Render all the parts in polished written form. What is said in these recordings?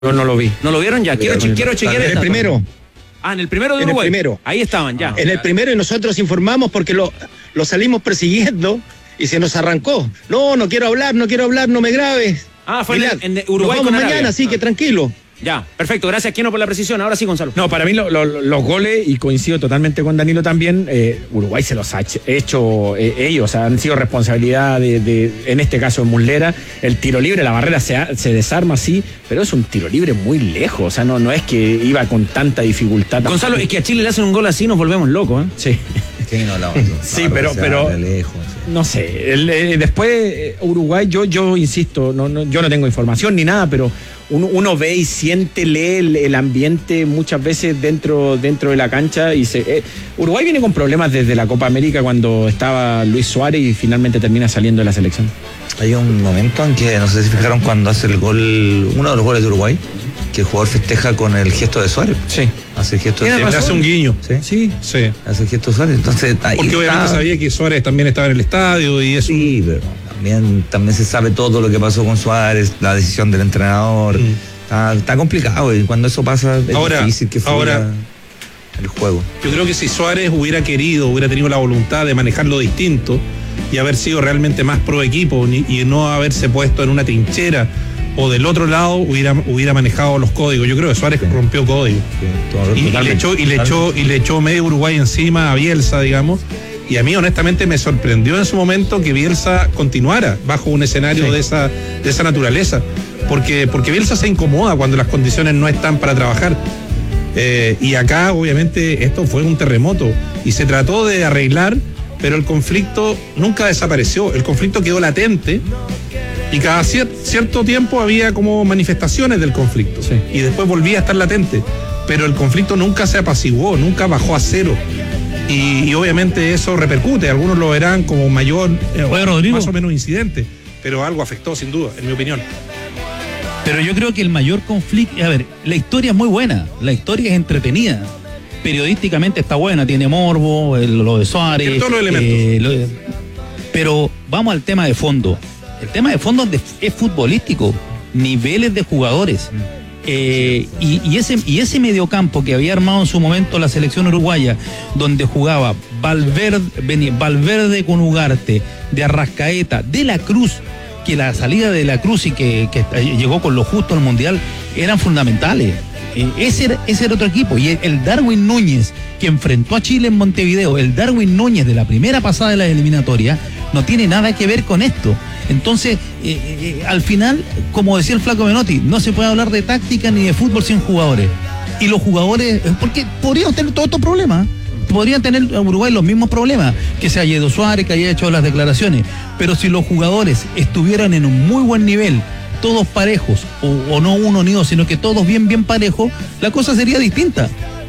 Yo no lo vi. ¿No lo vieron ya? Quiero chequear En el primero. En el primero de Uruguay. En el primero. Ahí estaban ya. En el primero, y nosotros informamos porque lo salimos persiguiendo y se nos arrancó. No quiero hablar, no me grabes. Fue en Uruguay nos vamos con mañana, Arabia. así que tranquilo. Ya, perfecto. Gracias, Keno, por la precisión. Ahora sí, Gonzalo. No, para mí los goles, y coincido totalmente con Danilo también, Uruguay se los ha hecho ellos, han sido responsabilidad en este caso de Muslera. El tiro libre, la barrera se desarma, sí, pero es un tiro libre muy lejos, o sea, no es que iba con tanta dificultad. Gonzalo, es que a Chile le hacen un gol así, nos volvemos locos, ¿eh? Sí. Sí, pero lejos. No sé, después Uruguay, yo insisto, yo no tengo información ni nada, pero uno ve y siente, lee el ambiente muchas veces dentro de la cancha y Uruguay viene con problemas desde la Copa América cuando estaba Luis Suárez y finalmente termina saliendo de la selección. Hay un momento en que, no sé si fijaron, cuando hace el gol, uno de los goles de Uruguay, que el jugador festeja con el gesto de Suárez. Sí. Hace el gesto de Suárez. Hace un guiño. Sí. Hace el gesto de Suárez. Entonces, porque obviamente sabía que Suárez también estaba en el estadio y eso. Sí, pero también se sabe todo lo que pasó con Suárez, la decisión del entrenador. Está complicado, y cuando eso pasa es difícil que fluya el juego. Yo creo que si Suárez hubiera tenido la voluntad de manejarlo distinto y haber sido realmente más pro equipo y no haberse puesto en una trinchera o del otro lado, hubiera manejado los códigos. Yo creo que Suárez rompió código. Y le echó medio Uruguay encima a Bielsa, digamos. Y a mí honestamente me sorprendió en su momento que Bielsa continuara bajo un escenario de esa naturaleza. Porque Bielsa se incomoda cuando las condiciones no están para trabajar. Y acá obviamente esto fue un terremoto y se trató de arreglar, pero el conflicto nunca desapareció. El conflicto quedó latente y cada cierto tiempo había como manifestaciones del conflicto. Sí. Y después volvía a estar latente. Pero el conflicto nunca se apaciguó, nunca bajó a cero. Y obviamente eso repercute. Algunos lo verán como mayor, más o menos incidente, pero algo afectó sin duda, en mi opinión. Pero yo creo que el mayor conflicto, a ver, la historia es muy buena, la historia es entretenida, periodísticamente está buena, tiene morbo, lo de Suárez. Tiene todos los elementos. Pero vamos al tema de fondo. El tema de fondo es futbolístico, niveles de jugadores. Y ese mediocampo que había armado en su momento la selección uruguaya, donde jugaba Valverde con Ugarte, de Arrascaeta, de la Cruz, que la salida de la Cruz y que llegó con lo justo al Mundial, eran fundamentales. Ese era otro equipo. Y el Darwin Núñez, que enfrentó a Chile en Montevideo, el Darwin Núñez de la primera pasada de la eliminatoria, no tiene nada que ver con esto. Entonces, al final, como decía el Flaco Menotti, no se puede hablar de táctica ni de fútbol sin jugadores. Y los jugadores, porque podríamos tener todos estos problemas, podrían tener en Uruguay los mismos problemas, que se haya ido Suárez, que haya hecho las declaraciones, pero si los jugadores estuvieran en un muy buen nivel, todos parejos, o no uno ni dos, sino que todos bien parejos, la cosa sería distinta.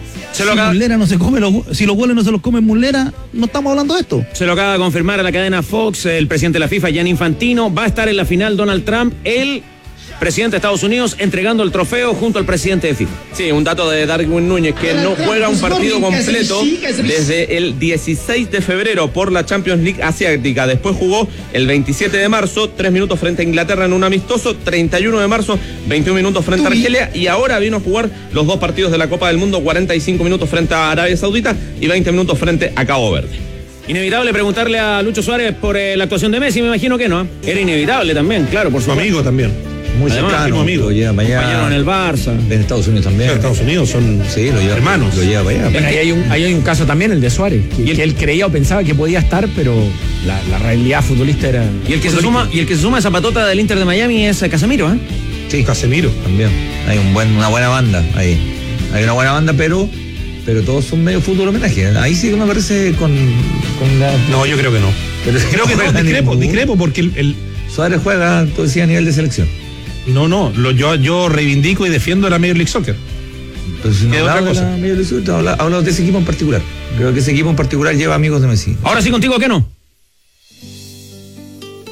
Muslera no se come si los goles no se los come Muslera, no estamos hablando de esto. Se lo acaba de confirmar a la cadena Fox el presidente de la FIFA, Gianni Infantino. Va a estar en la final Donald Trump, el presidente de Estados Unidos, entregando el trofeo junto al presidente de FIFA. Sí, un dato de Darwin Núñez, que no juega un partido completo desde el 16 de febrero por la Champions League Asiática. Después jugó el 27 de marzo, 3 minutos frente a Inglaterra en un amistoso, 31 de marzo, 21 minutos frente a Argelia, y ahora vino a jugar los 2 partidos de la Copa del Mundo, 45 minutos frente a Arabia Saudita y 20 minutos frente a Cabo Verde. Inevitable preguntarle a Lucho Suárez por la actuación de Messi, me imagino que no. Era inevitable también, claro, por su amigo también. Muy cercano, amigo. Lo lleva para allá. Compañero en el Barça. En Estados Unidos también. En Estados Unidos son lo lleva, hermanos. Lo lleva para allá. Bueno, ahí hay un caso también, el de Suárez, que él creía o pensaba que podía estar, pero la realidad futbolista era... Y el que se suma a esa patota del Inter de Miami es Casemiro, ¿eh? Sí, Casemiro. También. Hay una buena banda ahí. Hay una buena banda, pero todos son medio fútbol homenaje. Ahí sí que me parece con la... No, yo creo que no. Pero creo que no, discrepo porque el Suárez juega, tú decías, a nivel de selección. No, yo reivindico y defiendo la Major League Soccer. Pero si no hablamos de la Major League Soccer, hablamos de ese equipo en particular. Creo que ese equipo en particular lleva amigos de Messi. Ahora sí contigo, ¿qué no?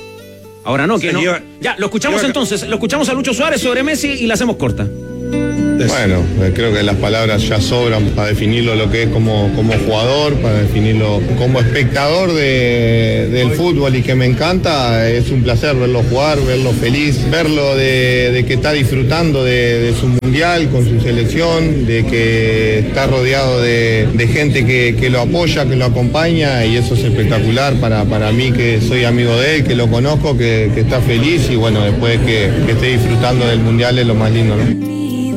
Ahora no, que no. Ya, lo escuchamos entonces. Lo escuchamos a Lucho Suárez sobre Messi y la hacemos corta. Bueno, creo que las palabras ya sobran para definirlo lo que es como jugador, para definirlo como espectador del fútbol y que me encanta. Es un placer verlo jugar, verlo feliz, verlo de que está disfrutando de su mundial con su selección, de que está rodeado de gente que lo apoya, que lo acompaña, y eso es espectacular para mí, que soy amigo de él, que lo conozco, que está feliz, y bueno, después que esté disfrutando del mundial es lo más lindo, ¿no?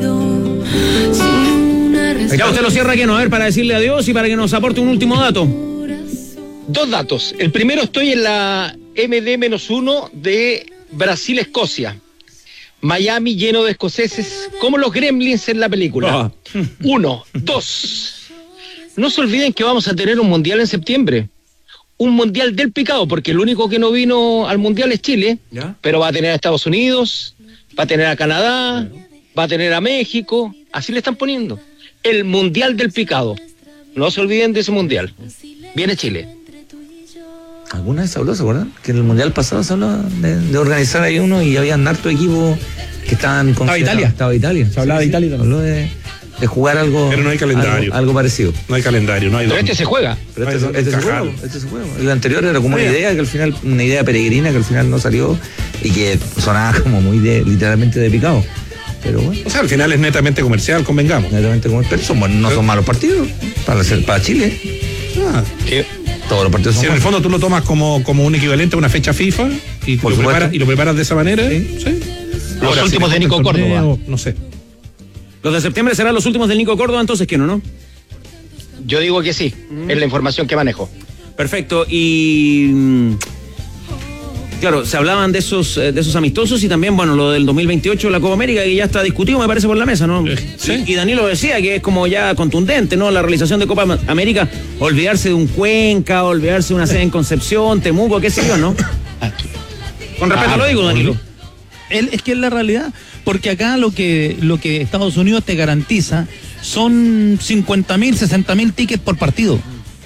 Ya usted lo cierra, que no, a ver, para decirle adiós y para que nos aporte un último dato. 2 datos. El primero, estoy en la MD-1 de Brasil-Escocia. Miami lleno de escoceses, como los gremlins en la película. 1, 2. No se olviden que vamos a tener un mundial en septiembre. Un mundial del picado, porque el único que no vino al mundial es Chile, ¿ya? Pero va a tener a Estados Unidos, va a tener a Canadá, va a tener a México, así le están poniendo. El mundial del picado. No se olviden de ese mundial. Viene Chile. ¿Alguna vez se habló, se acuerdan? Que en el mundial pasado se habló de organizar ahí uno y habían harto equipos que estaban... Estaba Italia. Se hablaba de Italia. Se habló de jugar algo... Pero no hay calendario. Algo parecido. No hay calendario, no hay... Pero este se juega. Pero este se juega. El anterior era como una idea que al final, una idea peregrina que al final no salió y que sonaba como muy literalmente de picado. Pero bueno. O sea, al final es netamente comercial, convengamos. Netamente comercial, pero no son malos partidos para Chile. Todos los partidos son si en el fondo tú lo tomas como un equivalente a una fecha FIFA y lo preparas de esa manera. Sí. Los últimos de Nico Córdoba. No sé. Los de septiembre serán los últimos de Nico Córdoba, entonces, ¿qué no? Yo digo que sí, es la información que manejo. Perfecto, y... Claro, se hablaban de esos amistosos y también, bueno, lo del 2028, la Copa América, que ya está discutido, me parece, por la mesa, ¿no? Sí. Y Danilo decía que es como ya contundente, ¿no? La realización de Copa América, olvidarse de un Cuenca, olvidarse de una sede en Concepción, Temuco, qué sé yo, ¿no? Con respeto lo digo, Danilo. Es que es la realidad, porque acá lo que Estados Unidos te garantiza son 50.000, 60.000 tickets por partido.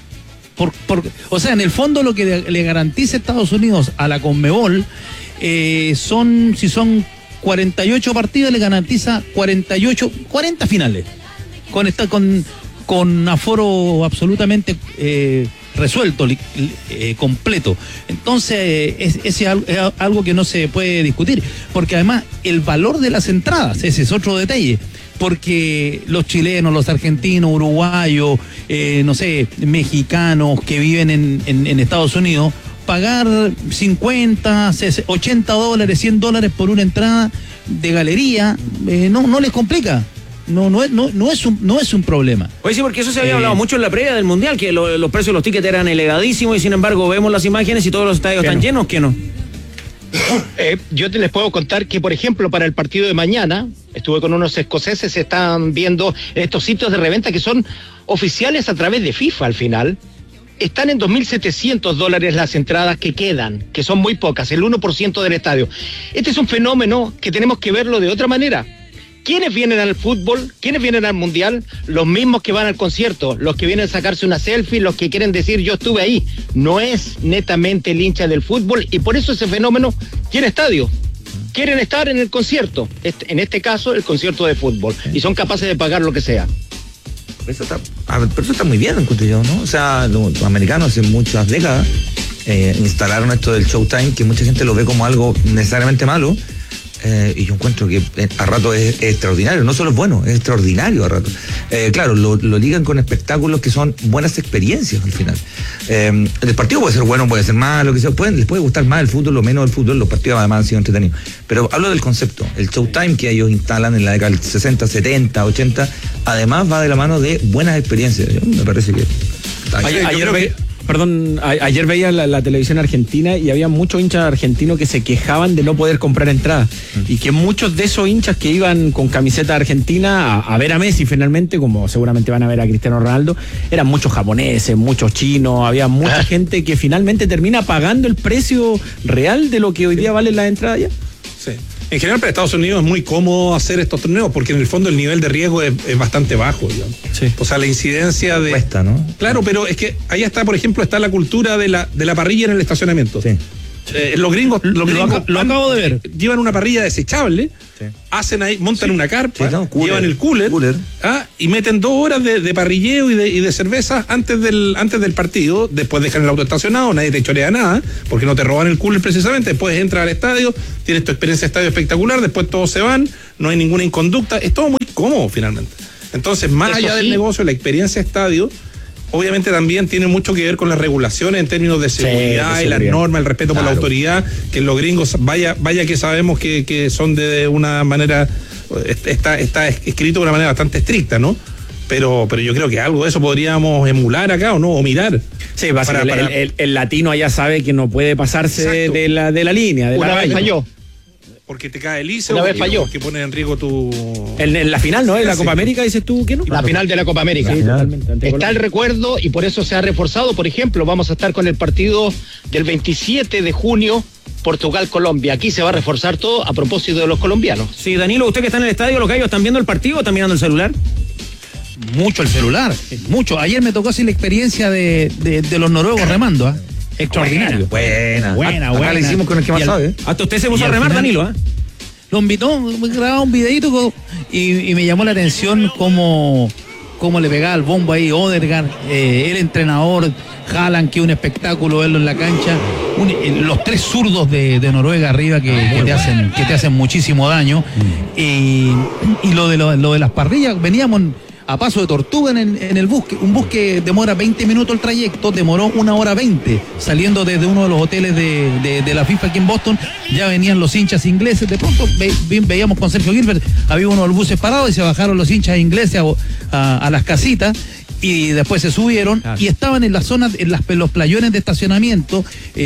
O sea, en el fondo lo que le garantiza Estados Unidos a la Conmebol si son 48 partidos, le garantiza 40 finales. Con aforo absolutamente resuelto, completo. Entonces, es algo que no se puede discutir, porque además el valor de las entradas, ese es otro detalle. Porque los chilenos, los argentinos, uruguayos, mexicanos que viven en Estados Unidos, pagar 50, 80 dólares, 100 dólares por una entrada de galería, no les complica. No es un problema. Oye, sí, porque eso se había hablado mucho en la previa del Mundial, que los precios de los tickets eran elevadísimos y sin embargo vemos las imágenes y todos los estadios están llenos, ¿qué no? Yo les puedo contar que, por ejemplo, para el partido de mañana, estuve con unos escoceses, se están viendo estos sitios de reventa que son oficiales a través de FIFA al final. Están en $2.700 las entradas que quedan, que son muy pocas, el 1% del estadio. Este es un fenómeno que tenemos que verlo de otra manera. ¿Quiénes vienen al fútbol? ¿Quiénes vienen al mundial? Los mismos que van al concierto, los que vienen a sacarse una selfie, los que quieren decir yo estuve ahí. No es netamente el hincha del fútbol y por eso ese fenómeno tiene estadio. Quieren estar en el concierto, en este caso el concierto de fútbol, y son capaces de pagar lo que sea. Pero eso está muy bien, encuentro yo, ¿no? O sea, los americanos hace muchas décadas instalaron esto del Showtime, que mucha gente lo ve como algo necesariamente malo. Y yo encuentro que a rato es extraordinario, no solo es bueno, es extraordinario a rato. Claro, lo ligan con espectáculos que son buenas experiencias al final. El partido puede ser bueno, puede ser malo, que sea, les puede gustar más el fútbol o menos el fútbol, los partidos además han sido entretenidos. Pero hablo del concepto, el Showtime que ellos instalan en la década del 60, 70, 80, además va de la mano de buenas experiencias. Me parece que... Ayer veía la televisión argentina y había muchos hinchas argentinos que se quejaban de no poder comprar entradas y que muchos de esos hinchas que iban con camiseta argentina a ver a Messi finalmente, como seguramente van a ver a Cristiano Ronaldo, eran muchos japoneses, muchos chinos, había mucha gente que finalmente termina pagando el precio real de lo que hoy día vale la entrada ya. Sí. En general para Estados Unidos es muy cómodo hacer estos torneos porque en el fondo el nivel de riesgo es bastante bajo, digamos. Sí. O sea, la incidencia de... Cuesta, ¿no? Claro, pero es que ahí está, por ejemplo, está la cultura de la parrilla en el estacionamiento. Sí. Los gringos lo acabo de ver. Llevan una parrilla desechable, hacen ahí, montan una carpa, llevan el cooler. Y meten 2 horas de parrilleo y de cerveza antes del partido. Después dejan el auto estacionado, nadie te chorea nada, porque no te roban el cooler precisamente. Después entras al estadio, tienes tu experiencia de estadio espectacular, después todos se van, no hay ninguna inconducta, es todo muy cómodo finalmente. Entonces, más allá del negocio, la experiencia de estadio obviamente también tiene mucho que ver con las regulaciones en términos de seguridad y las normas, el respeto por la autoridad, que los gringos, vaya que sabemos que son de una manera, está escrito de una manera bastante estricta, ¿no? Pero yo creo que algo de eso podríamos emular acá, ¿o no? O mirar. Sí, el latino allá sabe que no puede pasarse de la línea. Una vez falló. Porque te cae el ISO. Una vez falló. Porque pone en riesgo tu... En la final, ¿no? En la Copa América, dices tú, ¿qué no? La final de la Copa América. Sí, totalmente. Está el recuerdo y por eso se ha reforzado. Por ejemplo, vamos a estar con el partido del 27 de junio, Portugal-Colombia. Aquí se va a reforzar todo a propósito de los colombianos. Sí, Danilo, usted que está en el estadio, ¿los gallos están viendo el partido o están mirando el celular? Mucho el celular, mucho. Ayer me tocó así la experiencia de los noruegos remando, extraordinario. Buena. Acá le hicimos con el que más sabe. Hasta usted se puso a remar, Danilo, Lo invitó, me grababa un videito y me llamó la atención cómo le pegaba el bombo ahí Odegaard, el entrenador, Haaland, que un espectáculo verlo en la cancha, los 3 zurdos de Noruega arriba que te hacen muchísimo daño, y lo de las parrillas, veníamos a paso de tortuga en el bus, un bus que demora 20 minutos el trayecto, demoró 1 hora 20, saliendo desde uno de los hoteles de la FIFA aquí en Boston. Ya venían los hinchas ingleses, de pronto veíamos con Sergio Gilbert, había uno de los buses parados y se bajaron los hinchas ingleses a las casitas, y después se subieron y estaban en la zona, los playones de estacionamiento,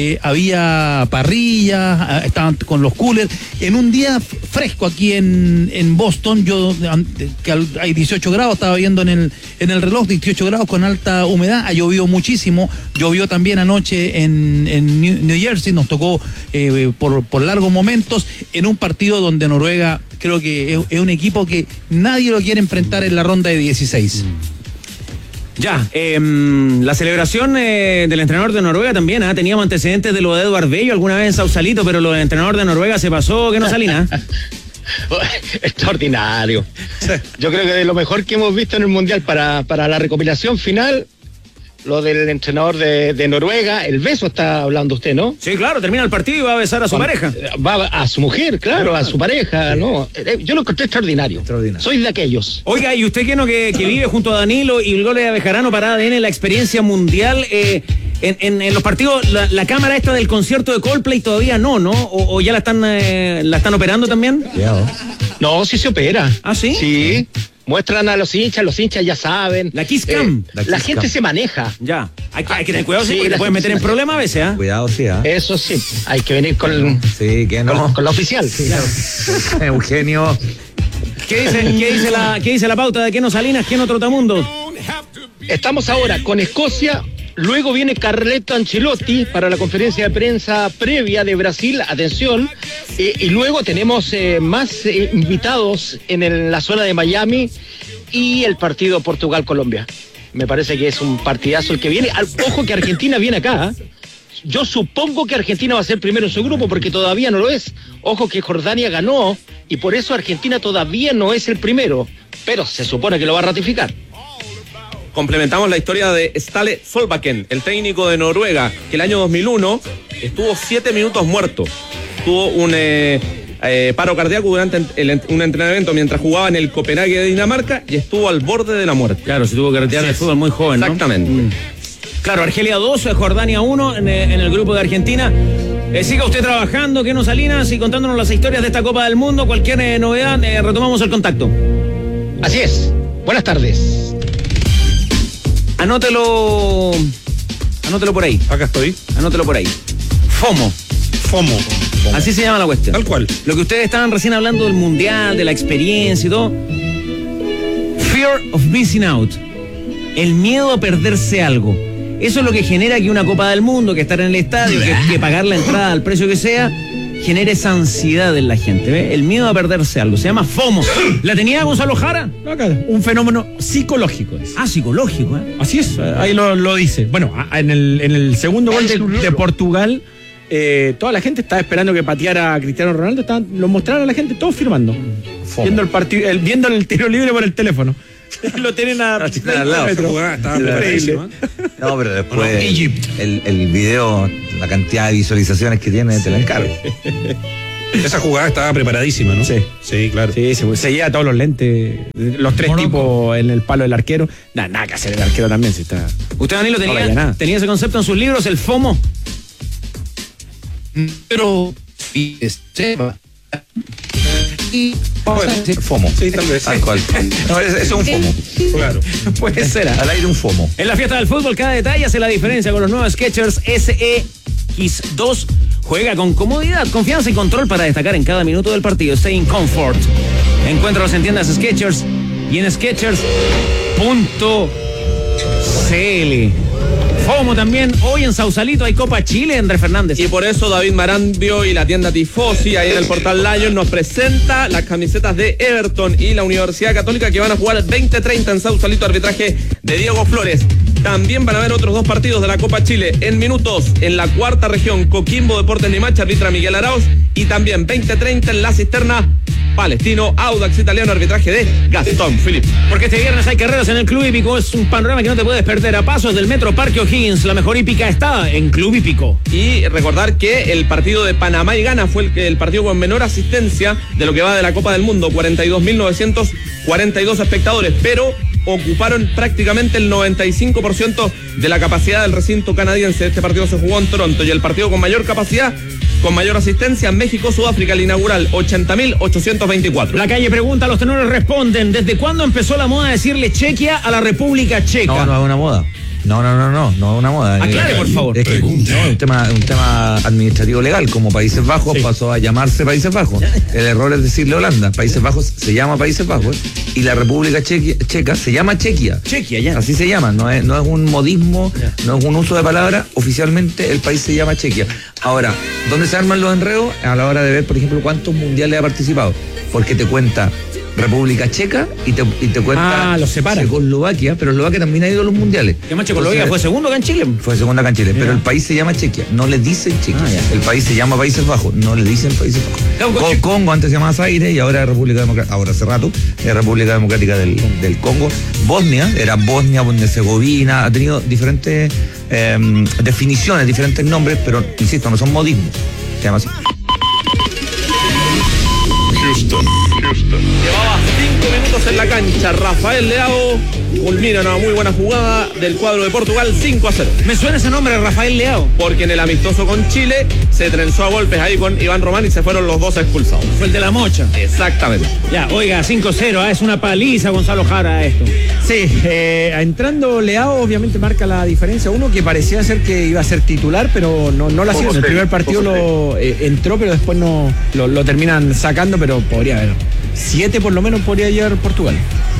había parrillas, estaban con los coolers, en un día fresco aquí en Boston. Yo, que hay 18 grados, estaba viendo en el reloj, 18 grados con alta humedad, ha llovido muchísimo, llovió también anoche en New Jersey, nos tocó por largos momentos, en un partido donde Noruega creo que es un equipo que nadie lo quiere enfrentar en la ronda de 16. Ya, la celebración del entrenador de Noruega también, teníamos antecedentes de lo de Eduard Bello alguna vez en Sausalito, pero lo del entrenador de Noruega se pasó, que no Salina. Extraordinario. Yo creo que de lo mejor que hemos visto en el Mundial para la recopilación final, lo del entrenador de Noruega, el beso está hablando usted, ¿no? Sí, claro, termina el partido y va a besar a su pareja. Va a su mujer, claro, a su pareja, ¿no? Yo lo encontré extraordinario. Soy de aquellos. Oiga, y usted que vive junto a Danilo y el gol de Bejarano para ADN, la experiencia mundial, en los partidos, la cámara esta del concierto de Coldplay todavía no, o ya la están operando también. No, sí se opera. ¿Ah, sí? Sí. Muestran a los hinchas ya saben. La Kiss Cam. La gente se maneja. Ya. Hay que tener cuidado, porque te pueden meter en problemas a veces, Cuidado, sí, Eso sí. Hay que venir con la oficial. Sí, Eugenio. ¿Qué dice la pauta de Keno Salinas, Keno Trotamundo? Estamos ahora con Escocia. Luego viene Carleto Ancelotti para la conferencia de prensa previa de Brasil, atención, y luego tenemos más invitados en la zona de Miami y el partido Portugal-Colombia. Me parece que es un partidazo el que viene. Ojo que Argentina viene acá. Yo supongo que Argentina va a ser primero en su grupo porque todavía no lo es. Ojo que Jordania ganó y por eso Argentina todavía no es el primero, pero se supone que lo va a ratificar. Complementamos la historia de Ståle Solbakken, el técnico de Noruega, que el año 2001 estuvo 7 minutos muerto. Tuvo un paro cardíaco durante un entrenamiento mientras jugaba en el Copenhague de Dinamarca y estuvo al borde de la muerte. Claro, se tuvo que retirar del fútbol muy joven, ¿no? Exactamente. Claro, Argelia 2, Jordania 1 en el grupo de Argentina. Siga usted trabajando, Keno Salinas, y contándonos las historias de esta Copa del Mundo. Cualquier novedad, retomamos el contacto. Así es. Buenas tardes. Anótelo por ahí. Acá estoy. Anótelo por ahí. FOMO. Así se llama la cuestión. Tal cual. Lo que ustedes estaban recién hablando del mundial, de la experiencia y todo. Fear of missing out. El miedo a perderse algo. Eso es lo que genera que una Copa del Mundo, que estar en el estadio, que pagar la entrada al precio que sea, genere esa ansiedad en la gente, ¿ve? El miedo a perderse algo. Se llama FOMO. ¿La tenía Gonzalo Jara? Un fenómeno psicológico. Psicológico, Así es, ahí lo dice. Bueno, en el segundo gol de Portugal, toda la gente estaba esperando que pateara a Cristiano Ronaldo, lo mostraron a la gente, todos firmando. Viendo el partido, viendo el tiro libre por el teléfono. Lo tienen a 20 al lado. metros. Increíble. No, pero después el video, la cantidad de visualizaciones que tiene, te la encargo. Esa jugada estaba preparadísima, ¿no? Sí, claro. Sí, se lleva todos los lentes, los tres tipos en el palo del arquero. Nada que hacer el arquero también, si está. ¿Usted, Danilo, tenía ese concepto en sus libros, el FOMO? Pero FOMO. Sí, tal vez. Tal cual. No, eso es un FOMO. Claro. Puede ser. Al aire un FOMO. En la fiesta del fútbol, cada detalle hace la diferencia con los nuevos Skechers SX2. Juega con comodidad, confianza y control para destacar en cada minuto del partido. Stay in comfort. Encuéntralos en tiendas Skechers y en Skechers.cl. FOMO también. Hoy en Sausalito hay Copa Chile, Andrés Fernández. Y por eso David Marambio y la tienda Tifosi, ahí en el portal Lion, nos presenta las camisetas de Everton y la Universidad Católica, que van a jugar el 20-30 en Sausalito, arbitraje de Diego Flores. También van a haber otros dos partidos de la Copa Chile en minutos. En la cuarta región, Coquimbo Deportes Limache, arbitra Miguel Arauz. Y también 20-30 en la Cisterna, Palestino, Audax Italiano, arbitraje de Gastón Philip. Porque este viernes hay carreras en el Club Hípico. Es un panorama que no te puedes perder. A pasos del Metro Parque O'Higgins, la mejor hípica está en Club Hípico. Y recordar que el partido de Panamá y Ghana fue el partido con menor asistencia de lo que va de la Copa del Mundo. 42.942 espectadores, pero ocuparon prácticamente el 95% de la capacidad del recinto canadiense. Este partido se jugó en Toronto, y el partido con mayor capacidad, con mayor asistencia, México-Sudáfrica, el inaugural, 80.824. La calle pregunta, los tenores responden. ¿Desde cuándo empezó la moda de decirle Chequia a la República Checa? No es una moda. No es una moda. Aclare, por favor. Es que un tema administrativo legal, como Países Bajos pasó a llamarse Países Bajos. El error es decirle Holanda. Países Bajos se llama Países Bajos y la República Checa se llama Chequia. Chequia, ya. Así se llama, no es un modismo, no es un uso de palabra. Oficialmente el país se llama Chequia. Ahora, ¿dónde se arman los enredos? A la hora de ver, por ejemplo, cuántos mundiales ha participado. Porque te cuenta República Checa y te cuenta los separa. Checoslovaquia, pero Eslovaquia también ha ido a los mundiales. ¿Qué más Checoslovaquia fue segundo acá en Chile? Fue segundo acá en Chile, pero el país se llama Chequia, no le dicen Chequia. El país se llama Países Bajos, no le dicen Países Bajos. Congo antes se llamaba Zaire y ahora es República Democrática, ahora hace rato es República Democrática del Congo. Bosnia era Bosnia-Herzegovina, ha tenido diferentes definiciones, diferentes nombres, pero insisto, no son modismos. Se llama así. Houston. Llevaba 5 minutos en la cancha. Rafael Leao culmina una muy buena jugada del cuadro de Portugal, 5-0. Me suena ese nombre, Rafael Leao. Porque en el amistoso con Chile se trenzó a golpes ahí con Iván Román y se fueron los dos expulsados. Fue el de la mocha. Exactamente. Ya, oiga, 5-0, es una paliza Gonzalo Jara esto. Sí, entrando Leao obviamente marca la diferencia. Uno que parecía ser que iba a ser titular, pero no lo ha sido. En el primer partido entró, pero después no lo terminan sacando, pero podría haber 7 por lo menos podría llevar Portugal.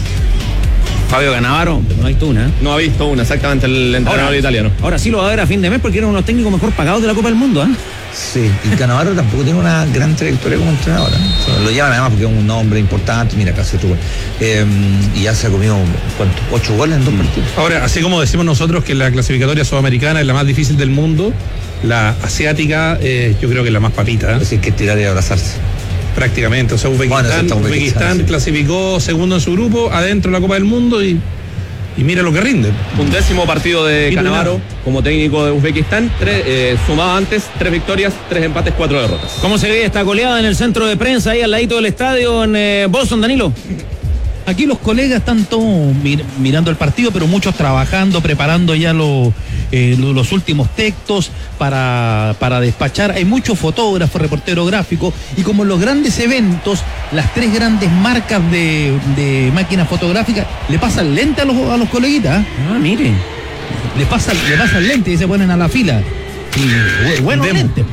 Fabio Cannavaro, no ha visto una. No ha visto una, exactamente, el entrenador italiano. Ahora sí lo va a ver a fin de mes porque era uno de los técnicos mejor pagados de la Copa del Mundo, ¿eh? Sí, y Cannavaro tampoco tiene una gran trayectoria como entrenador. O sea, lo llevan además porque es un nombre importante. Mira, casi tú. Y ya se ha comido, ¿cuánto? 8 goles en 2 partidos. Ahora, así como decimos nosotros que la clasificatoria sudamericana es la más difícil del mundo, la asiática yo creo que es la más papita. Así que tirar y abrazarse. Prácticamente, o sea, Uzbekistán clasificó segundo en su grupo, adentro de la Copa del Mundo y mira lo que rinde. 11º partido de Cannavaro como técnico de Uzbekistán, sumaba antes 3 victorias, 3 empates, 4 derrotas. ¿Cómo se ve esta goleada en el centro de prensa ahí al ladito del estadio en Boston, Danilo? Aquí los colegas están todos mirando el partido, pero muchos trabajando, preparando ya los últimos textos para despachar. Hay muchos fotógrafos, reporteros gráficos, y como en los grandes eventos, las 3 grandes marcas de máquinas fotográficas le pasan lente a los coleguitas. Ah, miren. Le pasan lente y se ponen a la fila. Y bueno, lentes.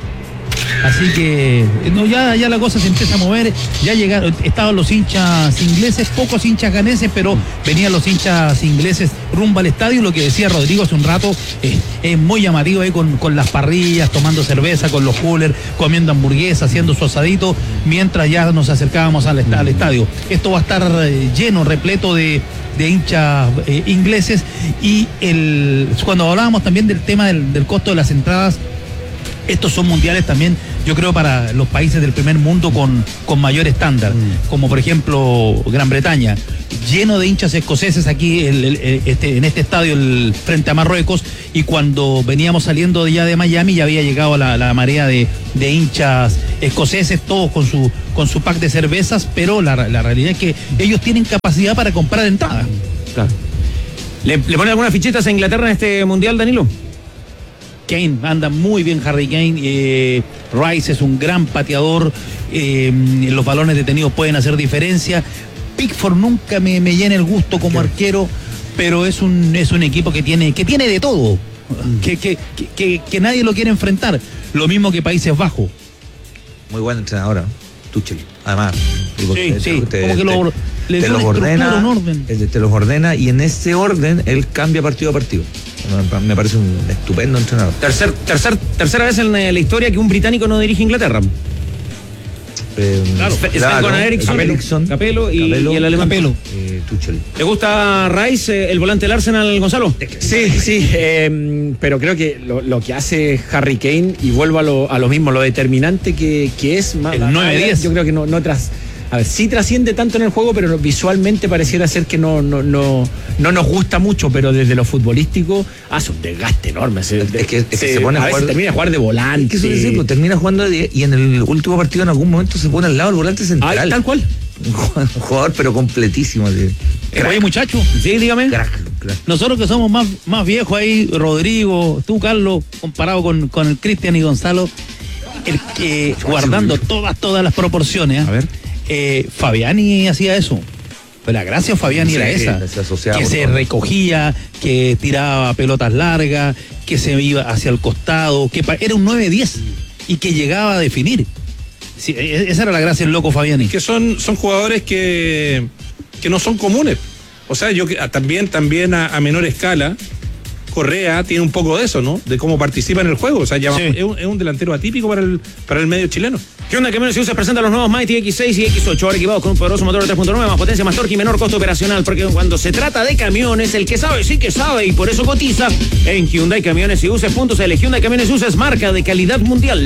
Así que ya la cosa se empieza a mover. Ya llegaron, estaban los hinchas ingleses, pocos hinchas ganeses, pero venían los hinchas ingleses rumbo al estadio. Lo que decía Rodrigo hace un rato es muy llamativo ahí con las parrillas, tomando cerveza, con los coolers, comiendo hamburguesas, haciendo su asadito, mientras ya nos acercábamos al estadio. Esto va a estar lleno, repleto de hinchas ingleses. Y cuando hablábamos también del tema del costo de las entradas, Estos son mundiales también, yo creo, para los países del primer mundo con mayor estándar, como por ejemplo Gran Bretaña, lleno de hinchas escoceses aquí en este estadio frente a Marruecos, y cuando veníamos saliendo ya de Miami ya había llegado la marea de hinchas escoceses, todos con su pack de cervezas, pero la realidad es que ellos tienen capacidad para comprar entradas. Claro. ¿Le pone algunas fichitas a Inglaterra en este mundial, Danilo? Kane, anda muy bien Harry Kane, Rice es un gran pateador, los balones detenidos pueden hacer diferencia. Pickford nunca me llena el gusto como arquero, pero es un equipo que tiene de todo, que nadie lo quiere enfrentar, lo mismo que Países Bajos. Muy buen entrenador, Tuchel, además. Como que te los ordena y en ese orden él cambia partido a partido. Me parece un estupendo entrenador. Tercera vez en la historia que un británico no dirige Inglaterra. Claro, con Eriksson, Capello y el alemán Tuchel. ¿Te gusta Rice, el volante del Arsenal, Gonzalo? Sí, pero creo que lo que hace Harry Kane, y vuelvo a lo mismo, lo determinante que es más, el 9-10. Yo creo que sí trasciende tanto en el juego, pero visualmente pareciera ser que no nos gusta mucho, pero desde lo futbolístico hace un desgaste enorme. Se pone a jugar, termina a jugar de volante. ¿Qué suele decir? Termina jugando y en el último partido en algún momento se pone al lado del volante central. Ay, tal cual. Un jugador pero completísimo. Oye, muchacho. Sí, dígame. Crack. Nosotros que somos más viejos ahí, Rodrigo, tú, Carlos, comparado con el Cristian y Gonzalo, el que guardando todas las proporciones. A ver. Fabiani hacía eso. Pero la gracia de Fabiani era esa, que se recogía, que tiraba pelotas largas, que se iba hacia el costado, que era un 9-10 y que llegaba a definir. Sí, esa era la gracia del loco Fabiani. Que son jugadores que no son comunes. O sea, yo también a menor escala, Correa tiene un poco de eso, ¿no? De cómo participa en el juego. O sea, es un delantero atípico para el medio chileno. Hyundai Camiones y Buses presenta los nuevos Mighty X6 y X8, ahora equipados con un poderoso motor de 3.9, más potencia, más torque y menor costo operacional, porque cuando se trata de camiones, el que sabe sí que sabe, y por eso cotiza en Hyundai Camiones y Buses.cl. Hyundai Camiones y Buses, marca de calidad mundial.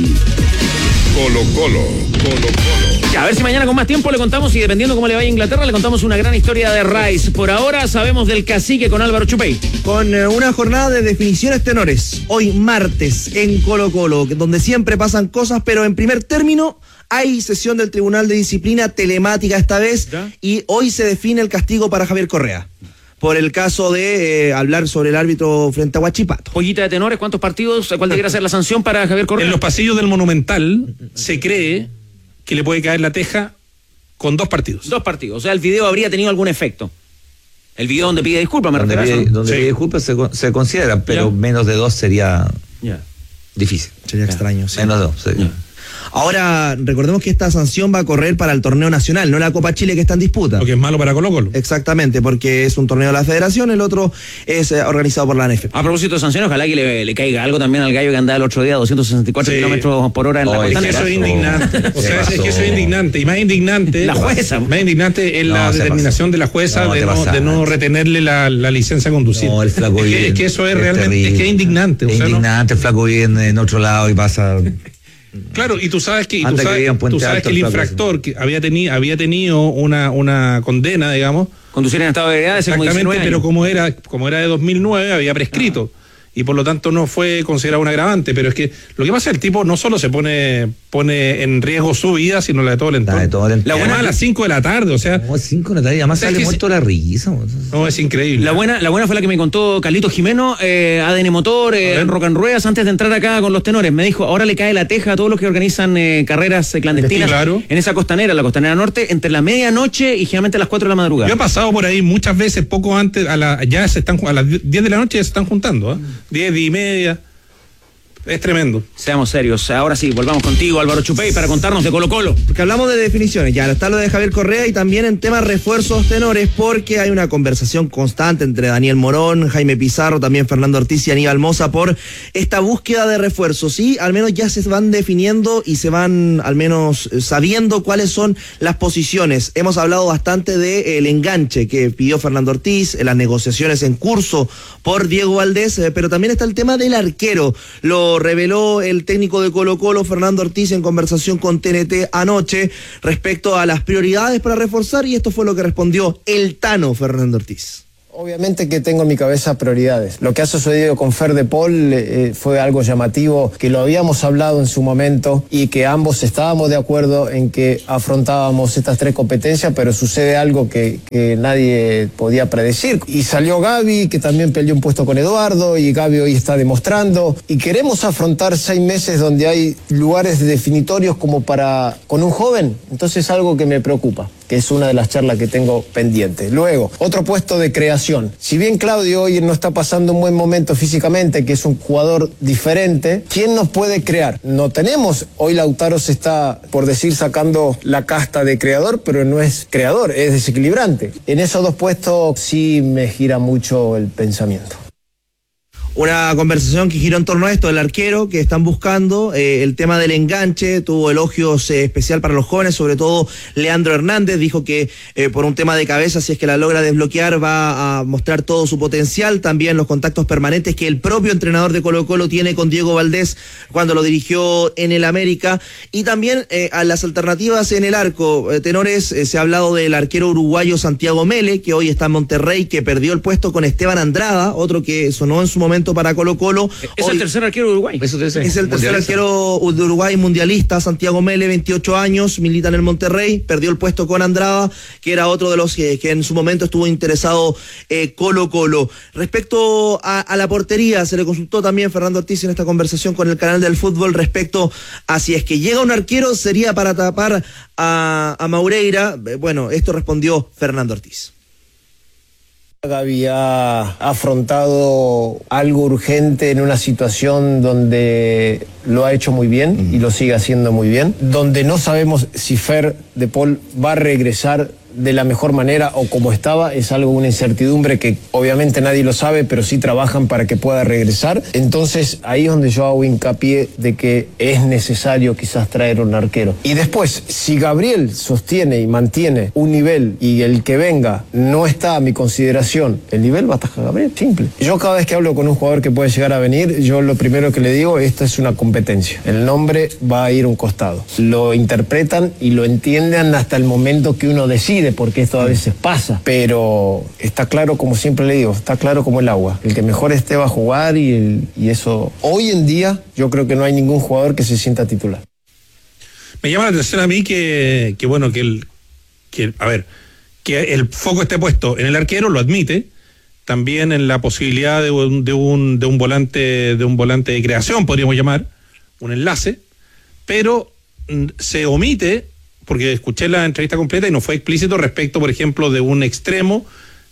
Colo Colo. Ya, a ver si mañana con más tiempo le contamos, y dependiendo cómo le vaya a Inglaterra, le contamos una gran historia de Rice. Por ahora sabemos del cacique con Álvaro Chupey. Con una jornada de definiciones tenores, hoy martes en Colo Colo, donde siempre pasan cosas, pero en primer término hay sesión del Tribunal de Disciplina telemática esta vez, ¿ya? Y hoy se define el castigo para Javier Correa, por el caso de hablar sobre el árbitro frente a Huachipato. Joyita de tenores, ¿cuántos partidos? ¿Cuál debería ser la sanción para Javier Correa? En los pasillos del Monumental se cree que le puede caer la teja con 2 partidos. 2 partidos, o sea, el video habría tenido algún efecto. El video donde pide disculpas, donde pide disculpas se considera, pero menos de 2 sería difícil. Sería extraño, sí. Menos de 2 sería. Ahora, recordemos que esta sanción va a correr para el torneo nacional, no la Copa Chile que está en disputa. Lo que es malo para Colo Colo. Exactamente, porque es un torneo de la federación, el otro es organizado por la ANFP. A propósito de sanciones, ojalá que le caiga algo también al gallo que andaba el otro día a 264 kilómetros por hora en la costanera. Eso es indignante. O sea, es que eso es indignante. Y más indignante... La jueza. Más indignante es la determinación de la jueza de no retenerle la licencia a conducir. No, el flaco es que eso es realmente... Es que es indignante. Es indignante, el flaco viene en otro lado y pasa... Claro, y tú sabes que el infractor que había tenido una condena, digamos, conducir en estado de ebriedad, exactamente, pero como era de 2009 había prescrito. Y por lo tanto no fue considerado un agravante, pero es que lo que pasa es que el tipo no solo se pone en riesgo su vida, sino la de todo el entorno. La buena a las 5 de la tarde, o sea... No, 5 de la tarde, además sale muerto la risa. No, es increíble. La buena fue la que me contó Carlitos Jimeno, ADN Motor, Rock and Ruedas, antes de entrar acá con los tenores. Me dijo, ahora le cae la teja a todos los que organizan carreras clandestinas en esa costanera, la costanera norte, entre la medianoche y generalmente a las 4 de la madrugada. Yo he pasado por ahí muchas veces, poco antes, a las 10 de la noche ya se están juntando, 10 y media. Es tremendo. Seamos serios. Ahora sí, volvamos contigo, Álvaro Chupey, para contarnos de Colo Colo. Porque hablamos de definiciones, ya está lo de Javier Correa, y también en temas refuerzos tenores, porque hay una conversación constante entre Daniel Morón, Jaime Pizarro, también Fernando Ortiz y Aníbal Mosa por esta búsqueda de refuerzos. Y al menos ya se van definiendo y se van al menos sabiendo cuáles son las posiciones. Hemos hablado bastante del enganche que pidió Fernando Ortiz, las negociaciones en curso por Diego Valdés, pero también está el tema del arquero. Los lo reveló el técnico de Colo-Colo, Fernando Ortiz, en conversación con TNT anoche respecto a las prioridades para reforzar, y esto fue lo que respondió el Tano Fernando Ortiz. Obviamente que tengo en mi cabeza prioridades. Lo que ha sucedido con Fer de Paul fue algo llamativo, que lo habíamos hablado en su momento y que ambos estábamos de acuerdo en que afrontábamos estas 3 competencias, pero sucede algo que nadie podía predecir. Y salió Gaby, que también peleó un puesto con Eduardo, y Gaby hoy está demostrando. Y queremos afrontar 6 meses donde hay lugares definitorios como con un joven. Entonces es algo que me preocupa, que es una de las charlas que tengo pendientes. Luego, otro puesto de creación. Si bien Claudio hoy no está pasando un buen momento físicamente, que es un jugador diferente, ¿quién nos puede crear? No tenemos. Hoy Lautaro se está, por decir, sacando la casta de creador, pero no es creador, es desequilibrante. En esos 2 puestos sí me gira mucho el pensamiento. Una conversación que giró en torno a esto, el arquero que están buscando, el tema del enganche, tuvo elogios especial para los jóvenes, sobre todo Leandro Hernández, dijo que por un tema de cabeza, si es que la logra desbloquear, va a mostrar todo su potencial, también los contactos permanentes que el propio entrenador de Colo-Colo tiene con Diego Valdés cuando lo dirigió en el América, y también a las alternativas en el arco, tenores, se ha hablado del arquero uruguayo Santiago Mele, que hoy está en Monterrey, que perdió el puesto con Esteban Andrada, otro que sonó en su momento para Colo-Colo. Es el tercer arquero de Uruguay. Es el tercer arquero de Uruguay mundialista. Santiago Mele, 28 años, milita en el Monterrey, perdió el puesto con Andrada, que era otro de los que en su momento estuvo interesado Colo-Colo. Respecto a la portería, se le consultó también Fernando Ortiz en esta conversación con el canal del fútbol respecto a si es que llega un arquero, sería para tapar a Maureira. Bueno, esto respondió Fernando Ortiz. Gaby ha afrontado algo urgente en una situación donde lo ha hecho muy bien y lo sigue haciendo muy bien, donde no sabemos si Fer de Paul va a regresar de la mejor manera o como estaba, es algo, una incertidumbre que obviamente nadie lo sabe, pero sí trabajan para que pueda regresar. Entonces ahí es donde yo hago hincapié de que es necesario quizás traer un arquero. Y después, si Gabriel sostiene y mantiene un nivel y el que venga no está a mi consideración, el nivel va a atajar a Gabriel, simple. Yo cada vez que hablo con un jugador que puede llegar a venir, yo lo primero que le digo, esta es una competencia, el nombre va a ir a un costado. Lo interpretan y lo entienden hasta el momento que uno decide, porque esto a veces pasa, pero está claro, como siempre le digo, está claro como el agua. El que mejor esté va a jugar y eso, hoy en día, yo creo que no hay ningún jugador que se sienta titular. Me llama la atención a mí que el foco esté puesto en el arquero, lo admite, también en la posibilidad de un volante de creación, podríamos llamar, un enlace, pero se omite, porque escuché la entrevista completa y no fue explícito respecto, por ejemplo, de un extremo,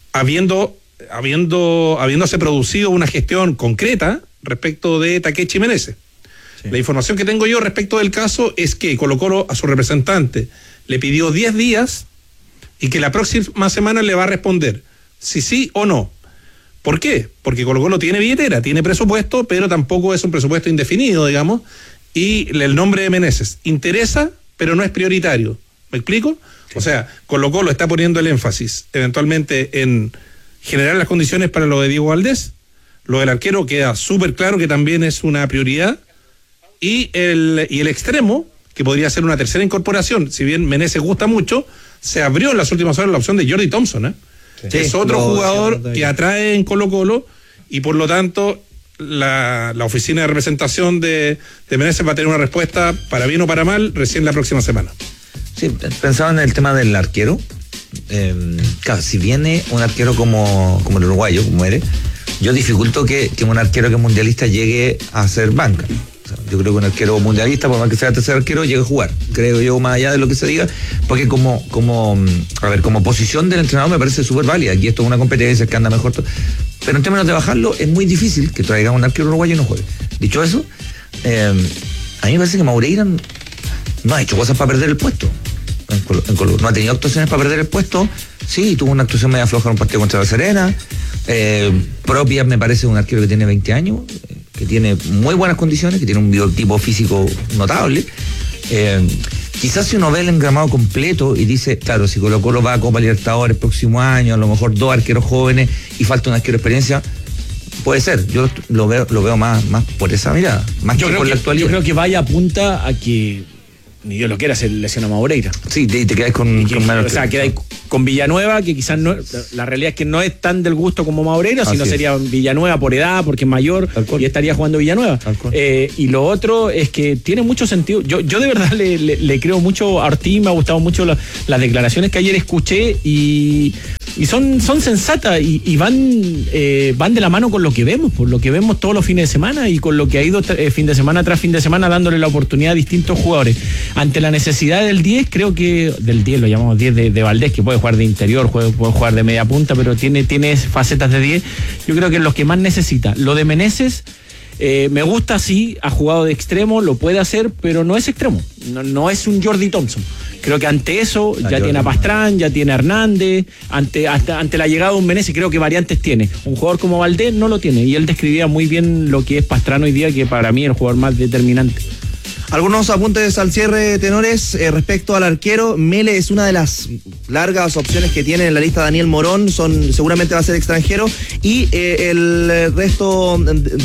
habiéndose producido una gestión concreta respecto de Takechi Meneses. Sí. La información que tengo yo respecto del caso es que Colo-Colo a su representante le pidió 10 días y que la próxima semana le va a responder si sí o no. ¿Por qué? Porque Colo-Colo tiene billetera, tiene presupuesto, pero tampoco es un presupuesto indefinido, digamos, y el nombre de Meneses interesa, pero no es prioritario. ¿Me explico? Sí. O sea, Colo-Colo está poniendo el énfasis eventualmente en generar las condiciones para lo de Diego Valdés. Lo del arquero queda súper claro que también es una prioridad. Y el extremo, que podría ser una tercera incorporación, si bien Meneses gusta mucho, se abrió en las últimas horas la opción de Jordi Thompson, Sí, es otro jugador que atrae en Colo-Colo y por lo tanto la oficina de representación de Meneses va a tener una respuesta, para bien o para mal, recién la próxima semana. Sí, pensaba en el tema del arquero. Claro, si viene un arquero como el uruguayo, como eres, yo dificulto que un arquero que es mundialista llegue a ser banca. O sea, yo creo que un arquero mundialista, por más que sea tercer arquero, llegue a jugar. Creo yo, más allá de lo que se diga, porque como posición del entrenador me parece súper válida. Aquí esto es una competencia, que anda mejor. Pero en términos de bajarlo, es muy difícil que traigan un arquero uruguayo y no juegue. Dicho eso, a mí me parece que Maureira no ha hecho cosas para perder el puesto. No ha tenido actuaciones para perder el puesto. Sí, tuvo una actuación media floja en un partido contra La Serena. Propia, me parece un arquero que tiene 20 años, que tiene muy buenas condiciones, que tiene un biotipo físico notable. Quizás si uno ve el engramado completo y dice, claro, si Colo-Colo va a Copa Libertadores el próximo año, a lo mejor 2 arqueros jóvenes y falta un arquero de experiencia, puede ser. Yo lo veo más por esa mirada, más que por la actualidad. Yo creo que vaya apunta a que ni Dios lo quiera, se lesiona Maureira. Sí, te quedas con menos. O sea, quedas con Villanueva, que quizás no, la realidad es que no es tan del gusto como Maureira, sino sería Villanueva por edad, porque es mayor y estaría jugando Villanueva. Y lo otro es que tiene mucho sentido. Yo de verdad le creo mucho a Ortiz, me ha gustado mucho las declaraciones que ayer escuché y son sensatas y van de la mano con lo que vemos, por lo que vemos todos los fines de semana y con lo que ha ido fin de semana tras fin de semana dándole la oportunidad a distintos jugadores. Ante la necesidad del 10, creo que del 10 lo llamamos 10 de Valdés, que puede jugar de interior, puede jugar de media punta, pero tiene facetas de 10. Yo creo que es lo que más necesita. Lo de Meneses me gusta, sí, ha jugado de extremo, lo puede hacer, pero no es extremo, no es un Jordi Thompson. Creo que ante eso ya tiene a Pastrán, ya tiene a Hernández, ante la llegada de un Meneses creo que variantes tiene. Un jugador como Valdés no lo tiene, y él describía muy bien lo que es Pastrán hoy día, que para mí es el jugador más determinante. Algunos apuntes al cierre, tenores, respecto al arquero. Mele es una de las largas opciones que tiene en la lista Daniel Morón, seguramente va a ser extranjero, y el resto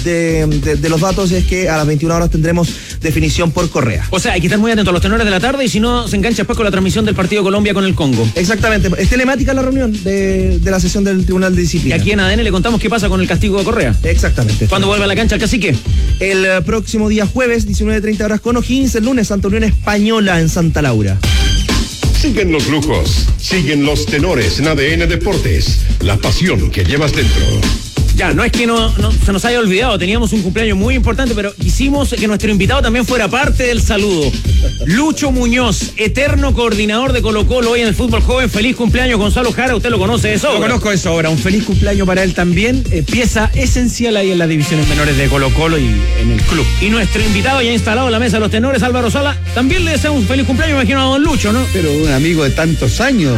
de los datos es que a las 21 horas tendremos definición por correa. O sea, hay que estar muy atentos a los tenores de la tarde, y si no, se engancha después con la transmisión del partido Colombia con el Congo. Exactamente, es telemática la reunión de la sesión del Tribunal de Disciplina. Y aquí en ADN le contamos qué pasa con el castigo de Correa. Exactamente. ¿Cuándo vuelve a la cancha el cacique? El próximo día jueves, 19:30 horas con O'Higgins, el lunes Santa Unión Española en Santa Laura. Siguen los lujos, siguen los tenores en ADN Deportes, la pasión que llevas dentro. Ya, no es que no se nos haya olvidado, teníamos un cumpleaños muy importante, pero quisimos que nuestro invitado también fuera parte del saludo. Lucho Muñoz, eterno coordinador de Colo-Colo hoy en el fútbol joven. Feliz cumpleaños, Gonzalo Jara, usted lo conoce de sobra. Lo conozco de sobra, un feliz cumpleaños para él también, pieza esencial ahí en las divisiones menores de Colo-Colo y en el club. Y nuestro invitado ya instalado en la mesa de los tenores, Álvaro Sala, también le desea un feliz cumpleaños, me imagino, a don Lucho, ¿no? Pero un amigo de tantos años.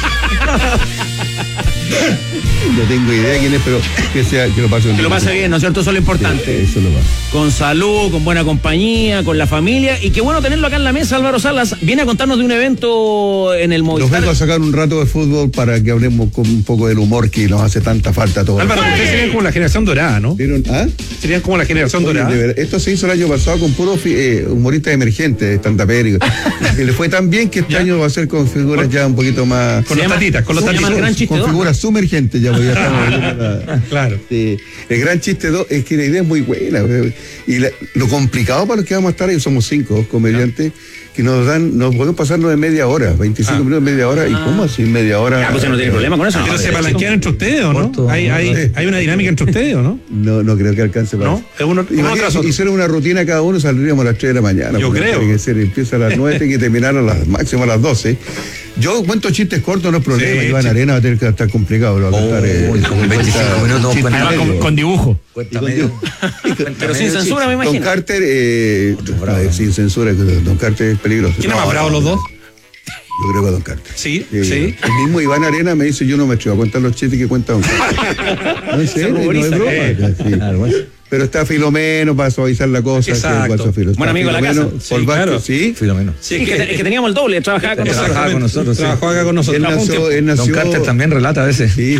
No tengo idea quién es, pero que lo pase bien. Que lo pase bien, ¿no es cierto? Eso es lo importante. Sí, eso lo va. Con salud, con buena compañía, con la familia. Y qué bueno tenerlo acá en la mesa, Álvaro Salas. Viene a contarnos de un evento en el Movistar. Nos vengo a sacar un rato de fútbol para que hablemos con un poco del humor que nos hace tanta falta a todos. Álvaro, ustedes serían como la generación dorada, ¿no? Serían como la generación dorada. Esto se hizo el año pasado con puros humoristas emergentes, stand-uperos. Que le fue tan bien que este año va a ser con figuras ya un poquito más... Con los tatitas. Con figuras sumergentes ya voy a estar. Claro. Sí. El gran chiste 2 es que la idea es muy buena. Y lo complicado para los que vamos a estar ahí, somos 5 comediantes que nos podemos pasarnos de media hora, 25 minutos, media hora. ¿Y cómo así media hora? Pues no tiene problema con eso. Pero se palanquean entre ustedes, ¿o no? Hay una dinámica entre ustedes, ¿o no? No creo que alcance para eso. Hicieron una rutina cada uno, saldríamos a las 3 de la mañana. Yo creo. Empieza a las 9, tiene que terminar máximo a las 12. Yo cuento chistes cortos, no es problema. Sí, Iván Arena va a tener que estar complicado. Lo va a cantar, con 25 minutos. Con dibujo. Pero sin censura, me imagino. Don Carter, sin censura, Don Carter es peligroso. ¿Quién es más bravo los dos? Yo creo que Don Carter. Sí. El mismo Iván Arena me dice, yo no me atrevo a contar los chistes que cuenta Don Carter. No, en serio, no es broma. Pero está Filomeno para suavizar la cosa. Exacto. Buen amigo de la casa. Por Vázquez, sí. Filomeno. Sí, es que teníamos el doble, trabajaba con nosotros. Trabajó acá con nosotros. Él nació, Don Carter también relata a veces. Sí.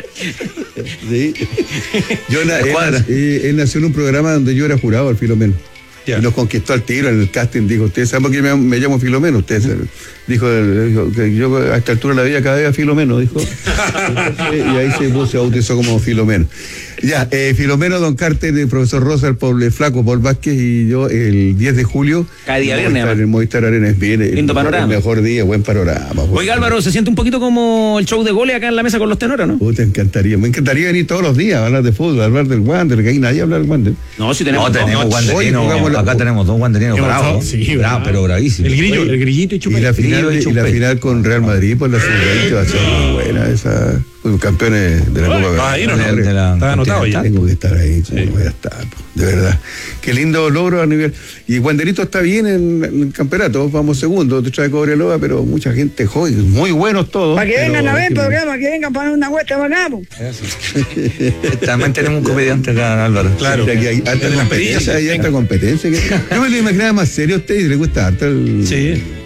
Él nació en un programa donde yo era jurado, el Filomeno. Y nos conquistó al tiro en el casting. Dijo, ¿ustedes saben por qué me llamo Filomeno? Ustedes dijo que yo a esta altura de la vida cada vez a Filomeno, dijo. Y ahí se bautizó como Filomeno. Ya, Filomeno, Don Carter, el profesor Rosa, el flaco Paul Vázquez y yo el 10 de julio. Cada día viernes. El Movistar Arena es bien. Lindo panorama. El mejor día, buen panorama. Oiga, Álvaro, se siente un poquito como el show de goles acá en la mesa con los tenores, ¿no? Me encantaría venir todos los días a hablar de fútbol, a hablar del Wander, que ahí nadie habla del Wander. No, si tenemos wanderinos. Acá tenemos 2 wanderinos bravos. Sí, bravo, pero bravísimos. El grillito y Chupa. Y la final con Real Madrid, pues la sub-20 va a ser muy buena esa. Campeones de la Copa. Está anotado ya. Tengo que estar ahí, voy a estar, de verdad. Qué lindo logro a nivel. Y Wanderito está bien en el campeonato, vamos segundo, te trae Cobreloa, pero mucha gente joven, muy buenos todos. Para que vengan a ver programa, que vengan para una vuelta para acá. También tenemos un comediante acá, Álvaro. Claro. Sí, hay alta competencia. Yo me lo imaginaba más serio a usted y le gusta harto el. Sí.